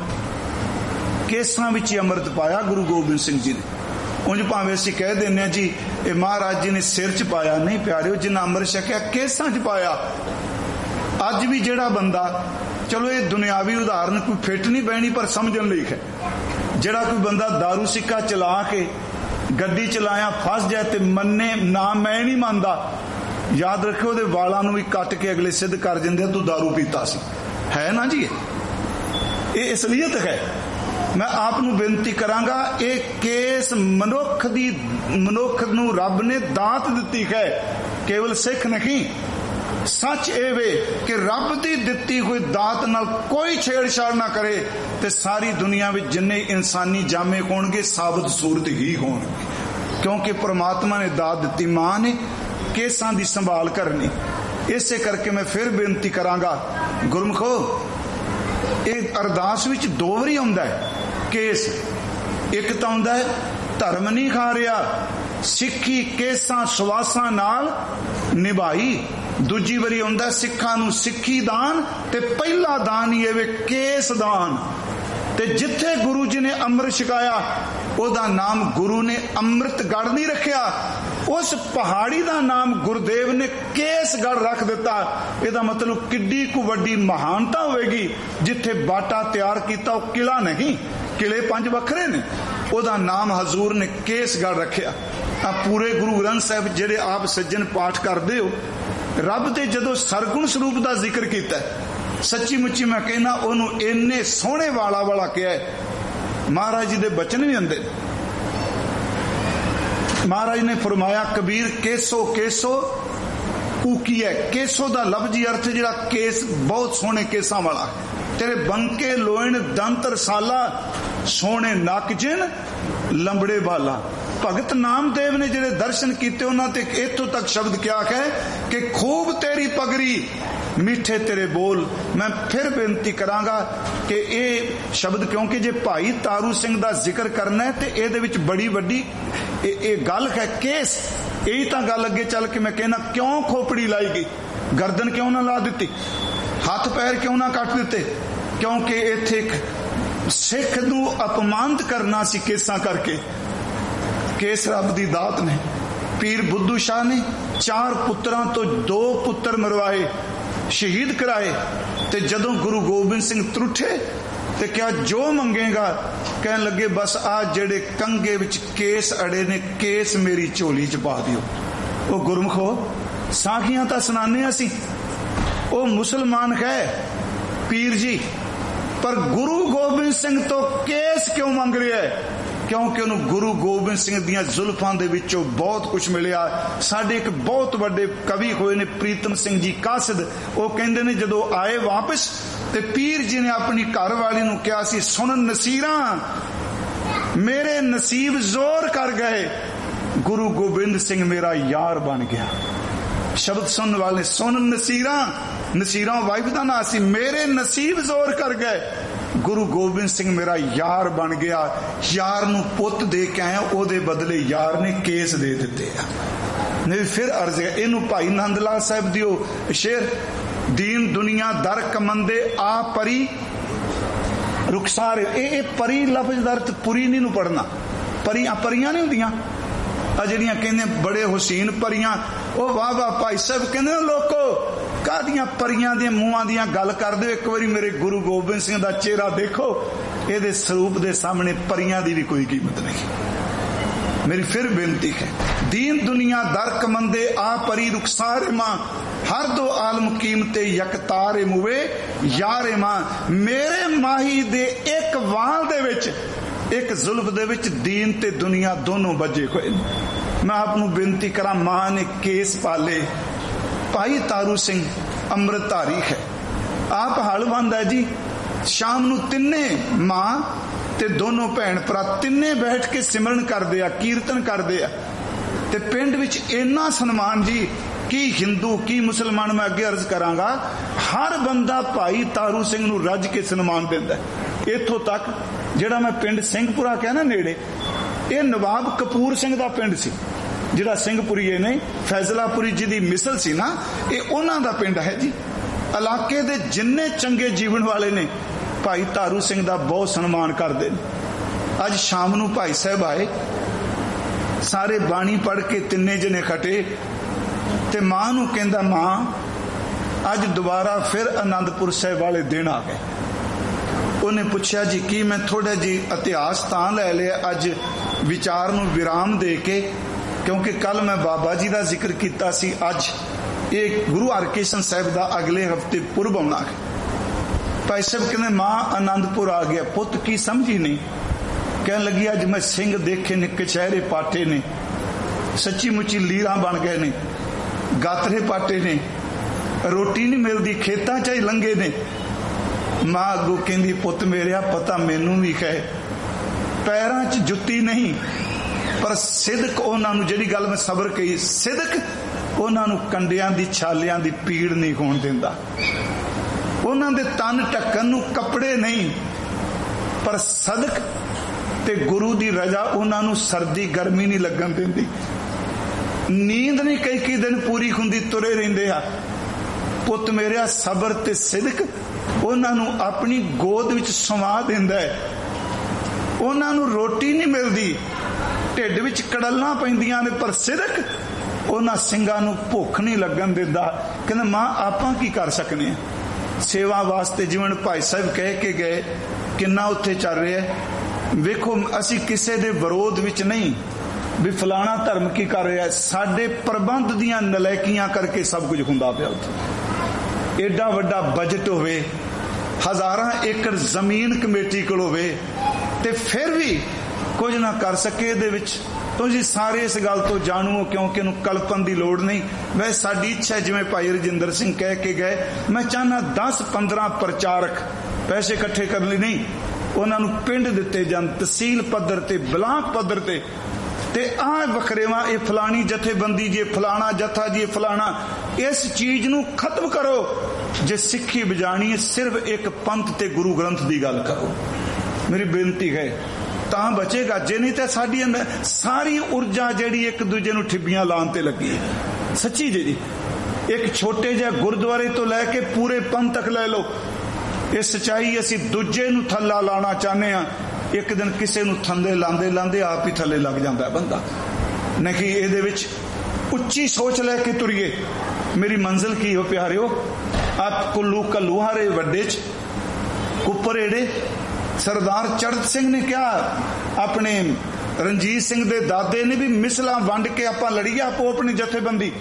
ਕੇਸਾਂ ਵਿੱਚ ਹੀ ਅੰਮ੍ਰਿਤ ਪਾਇਆ ਗੁਰੂ ਗੋਬਿੰਦ ਸਿੰਘ ਜੀ ਨੇ। ਉਂਝ ਭਾਵੇਂ ਅਸੀਂ ਕਹਿ ਦਿੰਦੇ ਹਾਂ ਜੀ ਇਹ ਮਹਾਰਾਜ ਜੀ ਨੇ ਸਿਰ 'ਚ ਪਾਇਆ, ਨਹੀਂ ਪਿਆਰਿਓ, ਜਿੰਨਾ ਅੰਮ੍ਰਿਤ ਛਕਿਆ ਕੇਸਾਂ 'ਚ ਪਾਇਆ। ਅੱਜ ਵੀ ਜਿਹੜਾ ਬੰਦਾ, ਚਲੋ ਇਹ ਦੁਨਿਆਵੀ ਉਦਾਹਰਨ ਕੋਈ ਫਿੱਟ ਨਹੀਂ ਬਹਿਣੀ, ਪਰ ਸਮਝਣ ਲਈ ਹੈ, ਜਿਹੜਾ ਕੋਈ ਬੰਦਾ ਦਾਰੂ ਸਿੱਕਾ ਚਲਾ ਕੇ ਗੱਡੀ ਚਲਾਇਆ ਫਸ ਜਾਏ ਤੇ ਮੰਨੇ ਨਾ ਮੈਂ ਨਹੀਂ ਮੰਨਦਾ, ਯਾਦ ਰੱਖਿਓ ਉਹਦੇ ਵਾਲਾਂ ਨੂੰ ਵੀ ਕੱਟ ਕੇ ਅਗਲੇ ਸਿੱਧ ਕਰ ਦਿੰਦੇ ਤੂੰ ਦਾਰੂ ਪੀਤਾ ਸੀ। ਹੈ ਨਾ ਜੀ, ਇਹ ਅਸਲੀਅਤ ਹੈ। ਮੈਂ ਆਪ ਨੂੰ ਬੇਨਤੀ ਕਰਾਂਗਾ, ਇਹ ਕੇਸ ਮਨੁੱਖ ਦੀ ਮਨੁੱਖ ਨੂੰ ਰੱਬ ਨੇ ਦਾਤ ਦਿੱਤੀ ਹੈ, ਕੇਵਲ ਸਿੱਖ ਨਹੀਂ। ਸੱਚ ਇਹ ਵੇ ਕਿ ਰੱਬ ਦੀ ਦਿੱਤੀ ਹੋਈ ਦਾਤ ਨਾਲ ਕੋਈ ਛੇੜਛਾੜ ਨਾ ਕਰੇ ਤੇ ਸਾਰੀ ਦੁਨੀਆ ਵਿੱਚ ਜਿੰਨੇ ਇਨਸਾਨੀ ਜਾਮੇ ਹੋਣਗੇ ਸਾਬਤ ਸੂਰਤ ਹੀ ਹੋਣਗੇ, ਕਿਉਂਕਿ ਪ੍ਰਮਾਤਮਾ ਨੇ ਦਾਤ ਦਿੱਤੀ, ਮਾਂ ਨੇ ਕੇਸਾਂ ਦੀ ਸੰਭਾਲ ਕਰਨੀ। ਇਸੇ ਕਰਕੇ ਮੈਂ ਫਿਰ ਬੇਨਤੀ ਕਰਾਂਗਾ, ਗੁਰਮਖੋ, ਇਹ ਅਰਦਾਸ ਵਿੱਚ ਦੋ ਵਾਰੀ ਆਉਂਦਾ ਹੈ ਕੇਸ। ਇੱਕ ਤਾਂ ਆਉਂਦਾ ਹੈ ਧਰਮ ਨਹੀਂ ਖਾ ਰਿਹਾ, ਸਿੱਖੀ ਕੇਸਾਂ ਸਵਾਸਾਂ ਨਾਲ ਨਿਭਾਈ। ਦੂਜੀ ਵਾਰੀ ਆਉਂਦਾ ਸਿੱਖਾਂ ਨੂੰ ਸਿੱਖੀ ਦਾਨ, ਤੇ ਪਹਿਲਾ ਦਾਨ ਹੀ ਇਹ ਵੇ ਕੇਸ ਦਾਨ। ਤੇ ਜਿੱਥੇ ਗੁਰੂ ਜੀ ਨੇ ਅੰਮ੍ਰਿਤ ਛਕਾਇਆ ਉਹਦਾ ਨਾਮ ਗੁਰੂ ਨੇ ਅੰਮ੍ਰਿਤਗੜ੍ਹ ਨਹੀਂ ਰੱਖਿਆ, ਉਸ ਪਹਾੜੀ ਦਾ ਨਾਮ ਗੁਰਦੇਵ ਨੇ ਕੇਸਗੜ੍ਹ ਰੱਖ ਦਿੱਤਾ। ਇਹਦਾ ਮਤਲਬ ਕਿੱਡੀ ਕੁ ਵੱਡੀ ਮਹਾਨਤਾ ਹੋਵੇਗੀ। ਜਿੱਥੇ ਬਾਟਾ ਤਿਆਰ ਕੀਤਾ ਉਹ ਕਿਲਾ ਨਹੀਂ, ਕਿਲੇ ਪੰਜ ਵੱਖਰੇ ਨੇ, ਉਹਦਾ ਨਾਮ ਹਜ਼ੂਰ ਨੇ ਕੇਸਗੜ੍ਹ ਰੱਖਿਆ। ਆ ਪੂਰੇ ਗੁਰੂ ਗ੍ਰੰਥ ਸਾਹਿਬ ਜਿਹੜੇ ਆਪ ਸੱਜਣ ਪਾਠ ਕਰਦੇ ਹੋ, ਰੱਬ ਦੇ ਜਦੋਂ ਸਰਗੁਣ ਸਰੂਪ ਦਾ ਜ਼ਿਕਰ ਕੀਤਾ, ਸੱਚੀ ਮੁੱਚੀ ਮੈਂ ਕਹਿੰਦਾ ਉਹਨੂੰ ਇੰਨੇ ਸੋਹਣੇ ਵਾਲਾ ਵਾਲਾ ਕਿਹਾ। ਮਹਾਰਾਜ ਜੀ ਦੇ ਬਚਨ ਵੀ ਹੁੰਦੇ। ਮਹਾਰਾਜ ਨੇ ਫਰਮਾਇਆ ਕਬੀਰ ਕੇਸੋ ਕੇਸੋ ਕੂਕੀਐ। ਕੇਸੋ ਦਾ ਲਫ਼ਜ਼ੀ ਅਰਥ ਜਿਹੜਾ ਕੇਸ ਬਹੁਤ ਸੋਹਣੇ ਕੇਸਾਂ ਵਾਲਾ, ਤੇਰੇ ਬੰਕੇ ਲੋਇਣ ਦੰਤ ਰਸਾਲਾ, ਸੋਹਣੇ ਨੱਕ ਜਿਨ ਲੰਬੜੇ ਵਾਲਾ। ਭਗਤ ਨਾਮਦੇਵ ਨੇ ਜਿਹੜੇ ਦਰਸ਼ਨ ਕੀਤੇ ਉਹਨਾਂ ਤੇ ਇੱਥੋਂ ਤੱਕ ਸ਼ਬਦ ਕਿਹਾ ਹੈ ਕਿ ਖੂਬ ਤੇਰੀ ਪਗੜੀ ਮਿੱਠੇ ਤੇਰੇ ਬੋਲ। ਮੈਂ ਫਿਰ ਬੇਨਤੀ ਕਰਾਂਗਾ ਕਿ ਇਹ ਸ਼ਬਦ, ਕਿਉਂਕਿ ਜੇ ਭਾਈ ਤਾਰੂ ਸਿੰਘ ਦਾ ਜ਼ਿਕਰ ਕਰਨਾ ਹੈ ਤੇ ਇਹਦੇ ਵਿੱਚ ਬੜੀ ਵੱਡੀ ਇਹ ਗੱਲ ਹੈ ਕੇਸ। ਇਹੀ ਤਾਂ ਗੱਲ ਅੱਗੇ ਚੱਲ ਕੇ ਮੈਂ ਕਹਿਣਾ, ਕਿਉਂ ਖੋਪੜੀ ਲਾਈ ਗਈ, ਗਰਦਨ ਕਿਉਂ ਨਾ ਲਾ ਦਿੱਤੀ, ਹੱਥ ਪੈਰ ਕਿਉਂ ਨਾ ਕੱਟ ਦਿੱਤੇ? ਕਿਉਂਕਿ ਇੱਥੇ ਇੱਕ ਸਿੱਖ ਨੂੰ ਅਪਮਾਨਿਤ ਕਰਨਾ ਸੀ ਕੇਸਾਂ ਕਰਕੇ। ਕੇਸ ਰੱਬ ਦੀ ਦਾਤ ਨੇ। ਪੀਰ ਬੁੱਧੂ ਸ਼ਾਹ ਨੇ ਚਾਰ ਪੁੱਤਰਾਂ ਤੋਂ ਦੋ ਪੁੱਤਰ ਮਰਵਾਏ, ਸ਼ਹੀਦ ਕਰਾਏ। ਤੇ ਜਦੋਂ ਗੁਰੂ ਗੋਬਿੰਦ ਸਿੰਘ ਤਰੁੱਠੇ ਤੇ ਕਿਹਾ ਜੋ ਮੰਗੇਗਾ, ਕਹਿਣ ਲੱਗੇ ਬਸ ਆ ਜਿਹੜੇ ਕੰਗੇ ਵਿੱਚ ਕੇਸ ਅੜੇ ਨੇ, ਕੇਸ ਮੇਰੀ ਝੋਲੀ ਚ ਪਾ ਦਿਓ। ਉਹ ਗੁਰਮਖੋ ਸਾਖੀਆਂ ਤਾਂ ਸੁਣਾਉਂਦੇ ਅਸੀਂ, ਉਹ ਮੁਸਲਮਾਨ ਹੈ ਪੀਰ ਜੀ, ਪਰ ਗੁਰੂ ਗੋਬਿੰਦ ਸਿੰਘ ਤੋਂ ਕੇਸ ਕਿਉਂ ਮੰਗ ਰਿਹਾ ਹੈ? ਕਿਉਂਕਿ ਉਹਨੂੰ ਗੁਰੂ ਗੋਬਿੰਦ ਸਿੰਘ ਦੀਆਂ ਜ਼ੁਲਫਾਂ ਦੇ ਵਿੱਚੋਂ ਬਹੁਤ ਕੁਝ ਮਿਲਿਆ। ਸਾਡੇ ਇੱਕ ਬਹੁਤ ਵੱਡੇ ਕਵੀ ਹੋਏ ਨੇ ਪ੍ਰੀਤਮ ਸਿੰਘ ਜੀ ਕਾਸਿਦ, ਉਹ ਕਹਿੰਦੇ ਨੇ ਜਦੋਂ ਆਏ ਵਾਪਸ ਤੇ ਪੀਰ ਜੀ ਨੇ ਆਪਣੀ ਘਰ ਵਾਲੀ ਨੂੰ ਕਿਹਾ ਸੀ, ਸੁਣ ਨਸੀਰਾਂ ਮੇਰੇ ਨਸੀਬ ਜ਼ੋਰ ਕਰ ਗਏ, ਗੁਰੂ ਗੋਬਿੰਦ ਸਿੰਘ ਮੇਰਾ ਯਾਰ ਬਣ ਗਿਆ। ਸ਼ਬਦ ਸੁਣਨ ਵਾਲੇ ਸੁਣ ਨਸੀਰਾਂ, ਨਸੀਰਾਂ ਵਾਈਫ ਦਾ ਨਾਂ ਸੀ, ਮੇਰੇ ਨਸੀਬ ਜ਼ੋਰ ਕਰ ਗਏ, ਗੁਰੂ ਗੋਬਿੰਦ ਸਿੰਘ ਮੇਰਾ ਯਾਰ ਬਣ ਗਿਆ। ਯਾਰ ਨੂੰ ਪੁੱਤ ਦੇ ਕੇ ਆਇਆ, ਉਹਦੇ ਬਦਲੇ ਯਾਰ ਨੇ ਕੇਸ ਦੇ ਦਿੱਤੇ ਆ। ਨਹੀਂ ਫਿਰ ਅਰਜ਼ ਹੈ ਇਹਨੂੰ ਭਾਈ ਨੰਦ ਲਾਲ ਸਾਹਿਬ ਦੀ ਉਹ ਸ਼ੇਰ, ਦੀਨ ਦੁਨੀਆ ਦਰ ਕਮੰਦੇ ਆ ਪਰੀ ਰੁਖਸਾਰ। ਇਹ ਇਹ ਪਰੀ ਲਫ਼ਜ਼ ਦਾ ਅਰਥ ਪੁਰੀ ਨਹੀਂ ਨੂੰ ਪੜਨਾ। ਪਰੀਆਂ ਪਰੀਆਂ ਨਹੀਂ ਹੁੰਦੀਆਂ ਆ ਜਿਹੜੀਆਂ ਕਹਿੰਦੇ ਬੜੇ ਹੁਸੀਨ ਪਰੀਆਂ। ਉਹ ਵਾਹ ਵਾਹ ਭਾਈ ਸਾਹਿਬ ਕਹਿੰਦੇ ਲੋਕੋ ਕਾਹਦੀਆਂ ਪਰੀਆਂ ਦੇ ਮੂੰਹਾਂ ਦੀਆਂ ਗੱਲ ਕਰਦੇ ਹੋ, ਇੱਕ ਵਾਰੀ ਮੇਰੇ ਗੁਰੂ ਗੋਬਿੰਦ ਸਿੰਘ ਦਾ ਚਿਹਰਾ ਦੇਖੋ, ਇਹਦੇ ਸਰੂਪ ਦੇ ਸਾਹਮਣੇ ਪਰੀਆਂ ਦੀ ਵੀ ਕੋਈ ਕੀਮਤ ਨਹੀਂ। ਮੇਰੀ ਫਿਰ ਬੇਨਤੀ ਹੈ, ਦੀਨ ਦੁਨੀਆ ਦਰ ਕਮੰਦੇ ਆ ਪਰੀ ਰੁਖਸਾਰੇ ਮਾਂ, ਹਰ ਦੋ ਆਲਮ ਕੀਮਤੇ ਯਕਤਾਰੇ ਮੁਵੇ ਯਾਰੇ ਮਾਂ। ਮੇਰੇ ਮਾਹੀ ਦੇ ਇੱਕ ਵਾਲ ਦੇ ਵਿੱਚ, ਇੱਕ ਜ਼ੁਲਫ ਦੇ ਵਿੱਚ ਦੀਨ ਤੇ ਦੁਨੀਆ ਦੋਨੋਂ ਵੱਜੇ ਹੋਏ ਨੇ। ਮੈਂ ਆਪ ਨੂੰ ਬੇਨਤੀ ਕਰਾਂ, ਮਾਂ ਨੇ ਕੇਸ ਪਾਲੇ। ਭਾਈ ਤਾਰੂ ਸਿੰਘ ਅੰਮ੍ਰਿਤਧਾਰੀ ਹੈ, ਆਪ ਹਲਵੰਦ ਹੈ ਜੀ। ਸ਼ਾਮ ਨੂੰ ਤਿੰਨੇ ਮਾਂ ਤੇ ਦੋਨੋਂ ਭੈਣ ਭਰਾ ਤਿੰਨੇ ਬੈਠ ਕੇ ਸਿਮਰਨ ਕਰਦੇ ਆ, ਕੀਰਤਨ ਕਰਦੇ ਆ। ਤੇ ਪਿੰਡ ਵਿੱਚ ਇੰਨਾ ਸਨਮਾਨ ਜੀ, ਕੀ ਹਿੰਦੂ ਕੀ ਮੁਸਲਮਾਨ, ਮੈਂ ਅੱਗੇ ਅਰਜ਼ ਕਰਾਂਗਾ, ਹਰ ਬੰਦਾ ਭਾਈ ਤਾਰੂ ਸਿੰਘ ਨੂੰ ਰੱਜ ਕੇ ਸਨਮਾਨ ਦਿੰਦਾ। ਇੱਥੋਂ ਤੱਕ ਜਿਹੜਾ ਮੈਂ ਪਿੰਡ ਸਿੰਘਪੁਰਾ ਕਿਹਾ ਨਾ ਨੇੜੇ, ਇਹ ਨਵਾਬ ਕਪੂਰ ਸਿੰਘ ਦਾ ਪਿੰਡ ਸੀ, ਜਿਹੜਾ ਸਿੰਘਪੁਰੀਏ ਨੇ ਫੈਜ਼ਲਾਪੁਰੀ ਜੀ ਦੀ ਮਿਸਲ ਸੀ ਨਾ, ਇਹ ਉਹਨਾਂ ਦਾ ਪਿੰਡ ਹੈ ਜੀ। ਇਲਾਕੇ ਦੇ ਜਿੰਨੇ ਚੰਗੇ ਜੀਵਨ ਵਾਲੇ ਨੇ ਭਾਈ ਤਾਰੂ ਸਿੰਘ ਦਾ ਬਹੁਤ ਸਨਮਾਨ ਕਰਦੇ ਨੇ। ਅੱਜ ਸ਼ਾਮ ਨੂੰ ਭਾਈ ਸਾਹਿਬ ਆਏ, ਸਾਰੇ ਬਾਣੀ ਪੜ੍ਹ ਕੇ ਤਿੰਨੇ ਜਣੇ ਖਟੇ ਤੇ ਮਾਂ ਨੂੰ ਕਹਿੰਦਾ, ਮਾਂ ਅੱਜ ਦੁਬਾਰਾ ਫਿਰ ਆਨੰਦਪੁਰ ਸਾਹਿਬ ਵਾਲੇ ਦਿਨ ਆ ਗਏ। ਉਹਨੇ ਪੁੱਛਿਆ ਜੀ ਕੀ? ਮੈਂ ਥੋੜਾ ਜੀ ਇਤਿਹਾਸ ਤਾਂ ਲੈ ਲਿਆ ਅੱਜ ਵਿਚਾਰ ਨੂੰ ਵਿਰਾਮ ਦੇ ਕੇ, ਕਿਉਂਕਿ ਕੱਲ ਮੈਂ ਬਾਬਾ ਜੀ ਦਾ ਜ਼ਿਕਰ ਕੀਤਾ ਸੀ, ਅੱਜ ਇਹ ਗੁਰੂ ਹਰਕ੍ਰਿਸ਼ਨ ਸਾਹਿਬ ਦਾ ਅਗਲੇ ਹਫਤੇ ਪੁਰਬ ਆਉਣਾ ਹੈ। ਭਾਈ ਸਾਹਿਬ ਕਹਿੰਦੇ ਮਾਂ ਆਨੰਦਪੁਰ ਆ ਗਿਆ। ਪੁੱਤ ਕੀ ਸਮਝੀ ਨਹੀਂ? ਕਹਿਣ ਲੱਗੀ ਅੱਜ ਮੈਂ ਸਿੰਘ ਦੇਖੇ ਨੇ, ਕਚਹਿਰੇ ਪਾਟੇ ਨੇ, ਸੱਚੀ ਮੁੱਚੀ ਲੀਰਾਂ ਬਣ ਗਏ ਨੇ, ਗਾਤਰੇ ਪਾਟੇ ਨੇ, ਰੋਟੀ ਨਹੀਂ ਮਿਲਦੀ, ਖੇਤਾਂ ਚ ਹੀ ਲੰਘੇ ਨੇ। ਮਾਂ ਅੱਗੋਂ ਕਹਿੰਦੀ ਪੁੱਤ ਮੇਰਿਆ ਪਤਾ ਮੈਨੂੰ ਵੀ ਹੈ, ਪੈਰਾਂ 'ਚ ਜੁੱਤੀ ਨਹੀਂ, ਪਰ ਸਿਦਕ ਉਹਨਾਂ ਨੂੰ, ਜਿਹੜੀ ਗੱਲ ਮੈਂ ਸਬਰ ਕਹੀ, ਸਿਦਕ ਉਹਨਾਂ ਨੂੰ ਕੰਡਿਆਂ ਦੀ ਛਾਲਿਆਂ ਦੀ ਪੀੜ ਨਹੀਂ ਹੋਣ ਦਿੰਦਾ। ਉਹਨਾਂ ਦੇ ਤਨ ਢੱਕਣ ਨੂੰ ਕੱਪੜੇ ਨਹੀਂ, ਪਰ ਸਦਕ ਤੇ ਗੁਰੂ ਦੀ ਰਜ਼ਾ ਉਹਨਾਂ ਨੂੰ ਸਰਦੀ ਗਰਮੀ ਨਹੀਂ ਲੱਗਣ ਦਿੰਦੀ। ਨੀਂਦ ਨਹੀਂ ਕਈ ਕਈ ਦਿਨ ਪੂਰੀ ਹੁੰਦੀ, ਤੁਰੇ ਰਹਿੰਦੇ ਆ। ਪੁੱਤ ਮੇਰਿਆ ਸਬਰ ਤੇ ਸਿਦਕ ਉਹਨਾਂ ਨੂੰ ਆਪਣੀ ਗੋਦ ਵਿੱਚ ਸਮਾ ਦਿੰਦਾ ਹੈ। ਉਹਨਾਂ ਨੂੰ ਰੋਟੀ ਨਹੀਂ ਮਿਲਦੀ, ਢਿੱਡ ਵਿੱਚ ਕੜਲਾਂ ਪੈਂਦੀਆਂ ਨੇ, ਪਰ ਸਿਦਕ ਉਹਨਾਂ ਸਿੰਘਾਂ ਨੂੰ ਭੁੱਖ ਨਹੀਂ ਲੱਗਣ ਦਿੰਦਾ। ਕਹਿੰਦਾ ਮਾਂ ਆਪਾਂ ਕੀ ਕਰ ਸਕਨੇ ਆ ਸੇਵਾ ਵਾਸਤੇ। ਜਿਵੇਂ ਭਾਈ ਸਾਹਿਬ ਕਹਿ ਕੇ ਗਏ ਕਿੰਨਾ ਉੱਥੇ ਚੱਲ ਰਿਹਾ। ਵੇਖੋ ਅਸੀਂ ਕਿਸੇ ਦੇ ਵਿਰੋਧ ਵਿੱਚ ਨਹੀਂ ਵੀ ਫਲਾਣਾ ਧਰਮ ਕੀ ਕਰ ਰਿਹਾ, ਸਾਡੇ ਪ੍ਰਬੰਧ ਦੀਆਂ ਨਲਾਇਕੀਆਂ ਕਰਕੇ ਸਭ ਕੁਝ ਹੁੰਦਾ ਪਿਆ ਉੱਥੇ। ਏਡਾ ਵੱਡਾ ਬਜਟ ਹੋਵੇ, ਹਜ਼ਾਰਾਂ ਏਕੜ ਜ਼ਮੀਨ ਕਮੇਟੀ ਕੋਲ ਹੋਵੇ, ਤੇ ਫਿਰ ਵੀ ਕੁਝ ਨਾ ਕਰ ਸਕੇ। ਇਹਦੇ ਵਿੱਚ ਤੁਸੀਂ ਸਾਰੇ ਇਸ ਗੱਲ ਤੋਂ ਜਾਣੂ, ਕਿਉਂਕਿ ਇਹਨੂੰ ਕਲਪਨ ਦੀ ਲੋੜ ਨਹੀਂ। ਵੈਸੇ ਸਾਡੀ ਇੱਛਾ ਜਿਵੇਂ ਭਾਈ ਰਜਿੰਦਰ ਸਿੰਘ ਕਹਿ ਕੇ ਗਏ, ਮੈਂ ਚਾਹੁੰਦਾ ਦਸ ਪੰਦਰਾਂ ਪ੍ਰਚਾਰਕ, ਪੈਸੇ ਇਕੱਠੇ ਕਰਨ ਲਈ ਨਹੀਂ, ਉਹਨਾਂ ਨੂੰ ਪਿੰਡ ਦਿੱਤੇ ਜਾਣ, ਤਹਿਸੀਲ ਪੱਧਰ ਤੇ, ਬਲਾਕ ਪੱਧਰ ਤੇ, ਤੇ ਆਹ ਵਖਰੇਵਾ ਇਹ ਫਲਾਣੀ ਜਥੇਬੰਦੀ ਜੇ, ਫਲਾਣਾ ਜਥਾ ਜੀ, ਫਲਾਣਾ, ਇਸ ਚੀਜ਼ ਨੂੰ ਖਤਮ ਕਰੋ। ਜੇ ਸਿੱਖੀ ਬਜਾਣੀ ਹੈ ਸਿਰਫ ਇੱਕ ਪੰਥ ਤੇ ਗੁਰੂ ਗ੍ਰੰਥ ਦੀ ਗੱਲ ਕਰੋ। ਮੇਰੀ ਬੇਨਤੀ ਹੈ ਤਾਂ ਬਚੇਗਾ, ਜੇ ਨਹੀਂ ਤਾਂ ਸਾਡੀ ਅੰਦਰ ਸਾਰੀ ਊਰਜਾ ਜਿਹੜੀ ਇੱਕ ਦੂਜੇ ਨੂੰ ਠਿੱਬੀਆਂ ਲਾਉਣ ਤੇ ਲੱਗੀ ਹੈ। ਸੱਚੀ ਜੀ, ਇੱਕ ਛੋਟੇ ਜਿਹੇ ਗੁਰਦੁਆਰੇ ਤੋਂ ਲੈ ਕੇ ਪੂਰੇ ਪੰਥ ਤੱਕ ਲੈ ਲਓ, ਇਹ ਸੱਚਾਈ। ਅਸੀਂ ਦੂਜੇ ਨੂੰ ਥੱਲਾ ਲਾਉਣਾ ਚਾਹੁੰਦੇ ਹਾਂ, ਇੱਕ ਦਿਨ ਕਿਸੇ ਨੂੰ ਥੱਲੇ ਲਾਉਂਦੇ ਲਾਉਂਦੇ ਆਪ ਹੀ ਥੱਲੇ ਲੱਗ ਜਾਂਦਾ ਬੰਦਾ। ਨਹੀਂ ਇਹਦੇ ਵਿੱਚ ਉੱਚੀ ਸੋਚ ਲੈ ਕੇ ਤੁਰੀਏ। ਮੇਰੀ ਮੰਜ਼ਿਲ ਕੀ ਹੋ ਪਿਆਰਿਓ, ਆਪ ਕੁੱਲੂ ਕੱਲੂਹਾਰੇ ਵੱਡੇ ਚ ਕੁੱਪਰੇੜੇ ਸਰਦਾਰ ਚੜ੍ਹਤ ਸਿੰਘ ਨੇ ਕਿਹਾ, ਆਪਣੇ ਰਣਜੀਤ ਸਿੰਘ ਦੇ ਦਾਦੇ ਨੇ ਵੀ ਮਿਸਲਾਂ ਵੰਡ ਕੇ ਆਪਾਂ ਲੜੀਏ ਆਪੋ ਆਪਣੀ ਜਥੇਬੰਦੀ।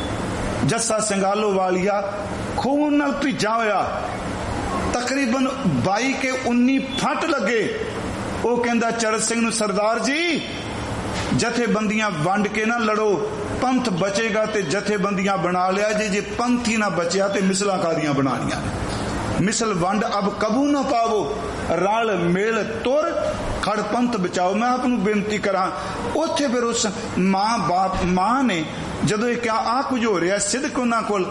ਜੱਸਾ ਸਿੰਘਾਲੋ ਵਾਲੀਆ ਖੂਨ ਨਾਲ ਭਿੱਜਾ ਹੋਇਆ, ਤਕਰੀਬਨ ਬਾਈ ਕੇ ਉੱਨੀ ਫੱਟ ਲੱਗੇ। ਉਹ ਕਹਿੰਦਾ ਚੜ੍ਹਤ ਸਿੰਘ ਨੂੰ, ਸਰਦਾਰ ਜੀ ਜਥੇਬੰਦੀਆਂ ਵੰਡ ਕੇ ਨਾ ਲੜੋ, ਪੰਥ ਬਚੇਗਾ ਤੇ ਜਥੇਬੰਦੀਆਂ ਬਣਾ ਲਿਆ ਜੇ, ਜੇ ਪੰਥ ਹੀ ਨਾ ਬਚਿਆ ਤੇ ਮਿਸਲਾਂ ਕਾਦੀਆਂ ਬਣਾਣੀਆਂ। ਮਿਸਲ ਵੰਡ ਅਬ ਕਬੂ ਨਾ ਪਾਵੋ, ਰਲ ਮੇਲ ਤੁਰ ਖੜ ਪੰਥ ਬਚਾਓ। ਮੈਂ ਆਪ ਨੂੰ ਬੇਨਤੀ ਕਰਾਂ, ਉੱਥੇ ਫਿਰ ਉਸ ਮਾਂ ਬਾਪ ਮਾਂ ਨੇ ਜਦੋਂ ਇਹ ਕਿਹਾ ਆਹ ਕੁਝ ਹੋ ਰਿਹਾ, ਸਿਦਕ ਉਹਨਾਂ ਕੋਲ,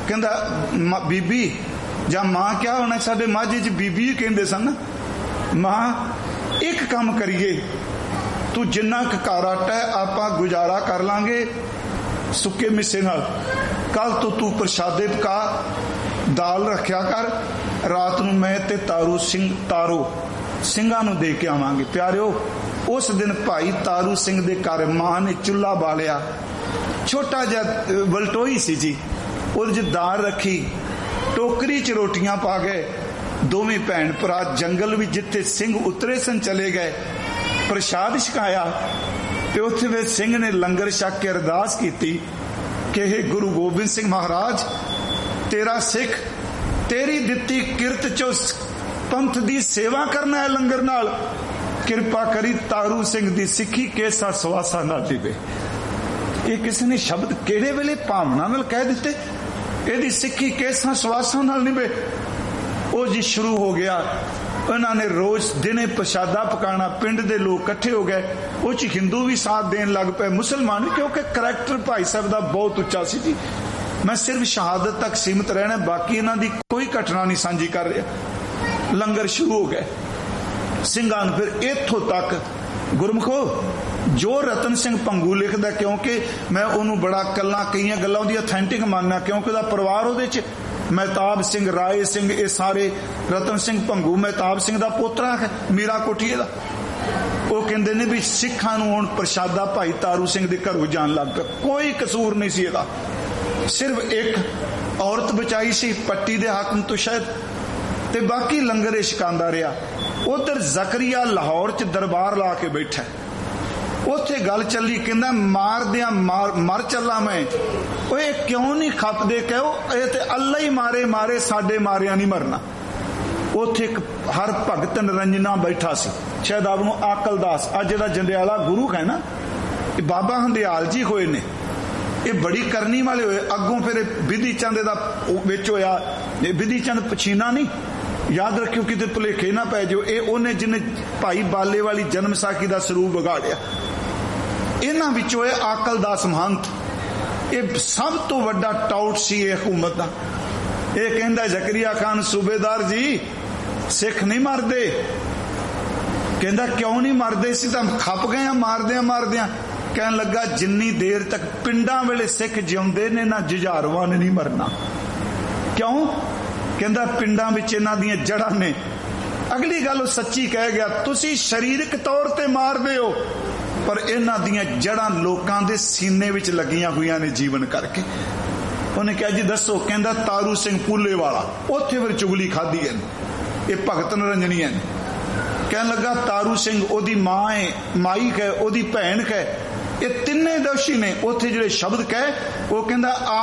ਕਹਿੰਦਾ ਬੀਬੀ ਜਾਂ ਮਾਂ ਕਿਆ ਹੋਣਾ, ਸਾਡੇ ਮਾਝੇ ਚ ਬੀਬੀ ਕਹਿੰਦੇ ਸਨ, ਮਾਂ ਇੱਕ ਕੰਮ ਕਰੀਏ, ਤੂੰ ਜਿੰਨਾ ਕੁ ਘਰ ਆਟਾ ਹੈ ਆਪਾਂ ਗੁਜ਼ਾਰਾ ਕਰ ਲਾਂਗੇ ਸੁੱਕੇ ਮਿੱਸੇ ਨਾਲ, ਕੱਲ ਤੋਂ ਤੂੰ ਪ੍ਰਸ਼ਾਦੇ ਪਕਾ, ਦਾਲ ਰੱਖਿਆ ਕਰ, ਰਾਤ ਨੂੰ ਮੈਂ ਤੇ ਤਾਰੂ ਸਿੰਘ ਤਾਰੋ ਸਿੰਘਾਂ ਨੂੰ ਦੇ ਕੇ ਆਵਾਂਗੇ। ਪਿਆਰਿਓ ਉਸ ਦਿਨ ਭਾਈ ਤਾਰੂ ਸਿੰਘ ਦੇ ਘਰ ਮਾਂ ਨੇ ਚੁੱਲ੍ਹਾ ਬਾਲਿਆ, ਛੋਟਾ ਜਿਹਾ ਵਲਟੋਈ ਸੀ ਜੀ, ਉਹਦੇ ਚ ਦਾਲ ਰੱਖੀ, ਟੋਕਰੀ ਚ ਰੋਟੀਆਂ ਪਾ ਗਏ। ਦੋਵੇਂ ਭੈਣ ਭਰਾ ਜੰਗਲ ਵਿੱਚ ਜਿੱਥੇ ਸਿੰਘ ਉਤਰੇ ਸਨ ਚਲੇ ਗਏ, ਪ੍ਰਸ਼ਾਦ ਛਕਾਇਆ ਤੇ ਉੱਥੇ ਫਿਰ ਸਿੰਘ ਨੇ ਲੰਗਰ ਛਕ ਕੇ ਅਰਦਾਸ ਕੀਤੀ ਕਿ ਇਹ ਗੁਰੂ ਗੋਬਿੰਦ ਸਿੰਘ ਮਹਾਰਾਜ, ਤੇਰਾ ਸਿੱਖ ਤੇਰੀ ਦਿੱਤੀ ਕਿਰਤ ਚੋਂ ਪੰਥ ਦੀ ਸੇਵਾ ਕਰਨਾ ਹੈ ਲੰਗਰ ਨਾਲ, ਕਿਰਪਾ ਕਰੀ ਤਾਰੂ ਸਿੰਘ ਦੀ ਸਿੱਖੀ ਕੇਸਾ ਸਵਾਸਾ ਨਾ ਦੇਵੇ। ਇਹ ਕਿਸੇ ਨੇ ਸ਼ਬਦ ਕਿਹੜੇ ਵੇਲੇ ਭਾਵਨਾ ਨਾਲ ਕਹਿ ਦਿੱਤੇ, ਇਹਦੀ ਸਿੱਖੀ ਕੇਸਾ ਸਵਾਸਾ ਨਾਲ ਨਿਭੇ। ਉਹ ਜੀ ਸ਼ੁਰੂ ਹੋ ਗਿਆ, ਉਹਨਾਂ ਨੇ ਰੋਜ਼ ਦਿਨੇ ਪ੍ਰਸ਼ਾਦਾ ਪਕਾਣਾ, ਪਿੰਡ ਦੇ ਲੋਕ ਇਕੱਠੇ ਹੋ ਗਏ, ਉਹ ਚ ਹਿੰਦੂ ਵੀ ਸਾਥ ਦੇਣ ਲੱਗ ਪਏ, ਮੁਸਲਮਾਨ ਵੀ, ਕਿਉਂਕਿ ਕਰੈਕਟਰ ਭਾਈ ਸਾਹਿਬ ਦਾ ਬਹੁਤ ਉੱਚਾ ਸੀ ਜੀ। ਮੈਂ ਸਿਰਫ ਸ਼ਹਾਦਤ ਤੱਕ ਸੀਮਤ ਰਹਿਣਾ, ਬਾਕੀ ਇਹਨਾਂ ਦੀ ਕੋਈ ਘਟਨਾ ਨਹੀਂ ਸਾਂਝੀ ਕਰ ਰਿਹਾ। ਲੰਗਰ ਸ਼ੁਰੂ ਹੋ ਗਏ ਸਿੰਘਾਂ ਨੂੰ, ਫਿਰ ਇੱਥੋਂ ਤੱਕ ਗੁਰਮੁਖੋ ਜੋ ਰਤਨ ਸਿੰਘ ਭੰਗੂ ਲਿਖਦਾ, ਕਿਉਂਕਿ ਮੈਂ ਉਹਨੂੰ ਬੜਾ ਕੱਲਾ ਕਈਆਂ ਗੱਲਾਂ ਉਹਦੀ ਅਥੈਂਟਿਕ ਮੰਨਣਾ, ਕਿਉਂਕਿ ਉਹਦਾ ਪਰਿਵਾਰ ਉਹਦੇ ਚ, ਮਹਿਤਾਬ ਸਿੰਘ, ਰਾਏ ਸਿੰਘ, ਇਹ ਸਾਰੇ, ਰਤਨ ਸਿੰਘ ਭੰਗੂ ਮਹਿਤਾਬ ਸਿੰਘ ਦਾ ਪੋਤਰਾ ਹੈ, ਮੀਰਾ ਕੋਠੀਏ ਦਾ। ਉਹ ਕਹਿੰਦੇ ਨੇ ਵੀ ਸਿੱਖਾਂ ਨੂੰ ਹੁਣ ਪ੍ਰਸ਼ਾਦਾ ਭਾਈ ਤਾਰੂ ਸਿੰਘ ਦੇ ਘਰੋਂ ਜਾਣ ਲੱਗ ਪਿਆ। ਕੋਈ ਕਸੂਰ ਨਹੀਂ ਸੀ ਇਹਦਾ, ਸਿਰਫ ਇੱਕ ਔਰਤ ਬਚਾਈ ਸੀ ਪੱਟੀ ਦੇ ਹਾਕਮ ਤੋਂ ਸ਼ਾਇਦ, ਤੇ ਬਾਕੀ ਲੰਗਰ ਇਹ ਛਕਾਉਂਦਾ ਰਿਹਾ। ਉਧਰ ਜ਼ਕਰੀਆ ਲਾਹੌਰ ਚ ਦਰਬਾਰ ਲਾ ਕੇ ਬੈਠਾ, ਉੱਥੇ ਗੱਲ ਚੱਲੀ, ਕਹਿੰਦਾ ਮਾਰਦਿਆਂ ਮਾਰ ਮਰ ਚੱਲਾ ਮੈਂ। ਉਹ ਇਹ ਕਿਉਂ ਨਹੀਂ ਖੱਪਦੇ, ਕਹੋ ਇਹ ਤੇ ਅੱਲਾ ਹੀ ਮਾਰੇ ਮਾਰੇ, ਸਾਡੇ ਮਾਰਿਆਂ ਨਹੀਂ ਮਰਨਾ। ਉੱਥੇ ਇੱਕ ਹਰ ਭਗਤ ਨਿਰੰਜਨਾ ਬੈਠਾ ਸੀ, ਸ਼ਾਇਦ ਆਪ ਨੂੰ ਆਕਲਦਾਸ, ਅੱਜ ਜਿਹੜਾ ਜੰਡਿਆਲਾ ਗੁਰੂ ਹੈ ਨਾ, ਇਹ ਬਾਬਾ ਹੰਦਿਆਲ ਜੀ ਹੋਏ ਨੇ, ਇਹ ਬੜੀ ਕਰਨੀ ਵਾਲੇ ਹੋਏ। ਅੱਗੋਂ ਫਿਰ ਬਿਧੀ ਚੰਦ ਦਾ ਵਿੱਚ ਹੋਇਆ, ਇਹ ਬਿਧੀ ਚੰਦ ਪਛੀਨਾ ਨਹੀਂ, ਯਾਦ ਰੱਖਿਓ ਕਿਤੇ ਭੁਲੇਖੇ ਨਾ ਪੈ ਜਾਓ। ਇਹ ਉਹਨੇ ਜਿਹਨੇ ਭਾਈ ਬਾਲੇ ਵਾਲੀ ਜਨਮ ਸਾਖੀ ਦਾ ਸਰੂਪ ਵਿਗਾੜਿਆ। ਇਹਨਾਂ ਵਿੱਚੋਂ ਇਹ ਆਕਲਦਾਸ ਮਹੰਤ, ਇਹ ਸਭ ਤੋਂ ਵੱਡਾ ਟਾਊਟ ਸੀ ਇਹ ਹਕੂਮਤ ਦਾ। ਇਹ ਕਹਿੰਦਾ ਜ਼ਕਰੀਆ ਖਾਨ ਸੂਬੇਦਾਰ ਜੀ ਸਿੱਖ ਨਹੀਂ ਮਰਦੇ। ਕਹਿੰਦਾ ਕਿਉਂ ਨਹੀਂ ਮਰਦੇ, ਸੀ ਤਾਂ ਖੱਪ ਗਏ ਆ ਮਾਰਦਿਆਂ ਮਾਰਦਿਆਂ। ਕਹਿਣ ਲੱਗਾ ਜਿੰਨੀ ਦੇਰ ਤੱਕ ਪਿੰਡਾਂ ਵੇਲੇ ਸਿੱਖ ਜਿਉਂਦੇ ਨੇ ਨਾ, ਜੁਝਾਰਵਾਂ ਨੇ ਨਹੀਂ ਮਰਨਾ। ਕਿਉਂ? ਕਹਿੰਦਾ ਪਿੰਡਾਂ ਵਿੱਚ ਇਹਨਾਂ ਦੀਆਂ ਜੜ੍ਹਾਂ ਨੇ। ਅਗਲੀ ਗੱਲ ਉਹ ਸੱਚੀ ਕਹਿ ਗਿਆ, ਤੁਸੀਂ ਸਰੀਰਕ ਤੌਰ ਤੇ ਮਾਰਦੇ ਹੋ ਪਰ ਇਹਨਾਂ ਦੀਆਂ ਜੜ੍ਹਾਂ ਲੋਕਾਂ ਦੇ ਸੀਨੇ ਵਿੱਚ ਲੱਗੀਆਂ ਹੋਈਆਂ ਨੇ ਜੀਵਨ ਕਰਕੇ। ਉਹਨੇ ਕਿਹਾ ਜੀ ਦੱਸੋ? ਕਹਿੰਦਾ ਤਾਰੂ ਸਿੰਘ ਪੂਲੇ ਵਾਲਾ। ਉੱਥੇ ਫਿਰ ਚੁਗਲੀ ਖਾਧੀ ਹੈ, ਇਹ ਭਗਤ ਨਿਰੰਜਨੀ ਹੈ। ਕਹਿਣ ਲੱਗਾ ਤਾਰੂ ਸਿੰਘ ਉਹਦੀ ਮਾਂ ਹੈ, ਮਾਈ ਹੈ, ਉਹਦੀ ਭੈਣ ਹੈ, ਇਹ ਤਿੰਨੇ ਦੋਸ਼ੀ ਨੇ। ਉੱਥੇ ਜਿਹੜੇ ਸ਼ਬਦ ਕਹੇ ਉਹ ਕਹਿੰਦਾ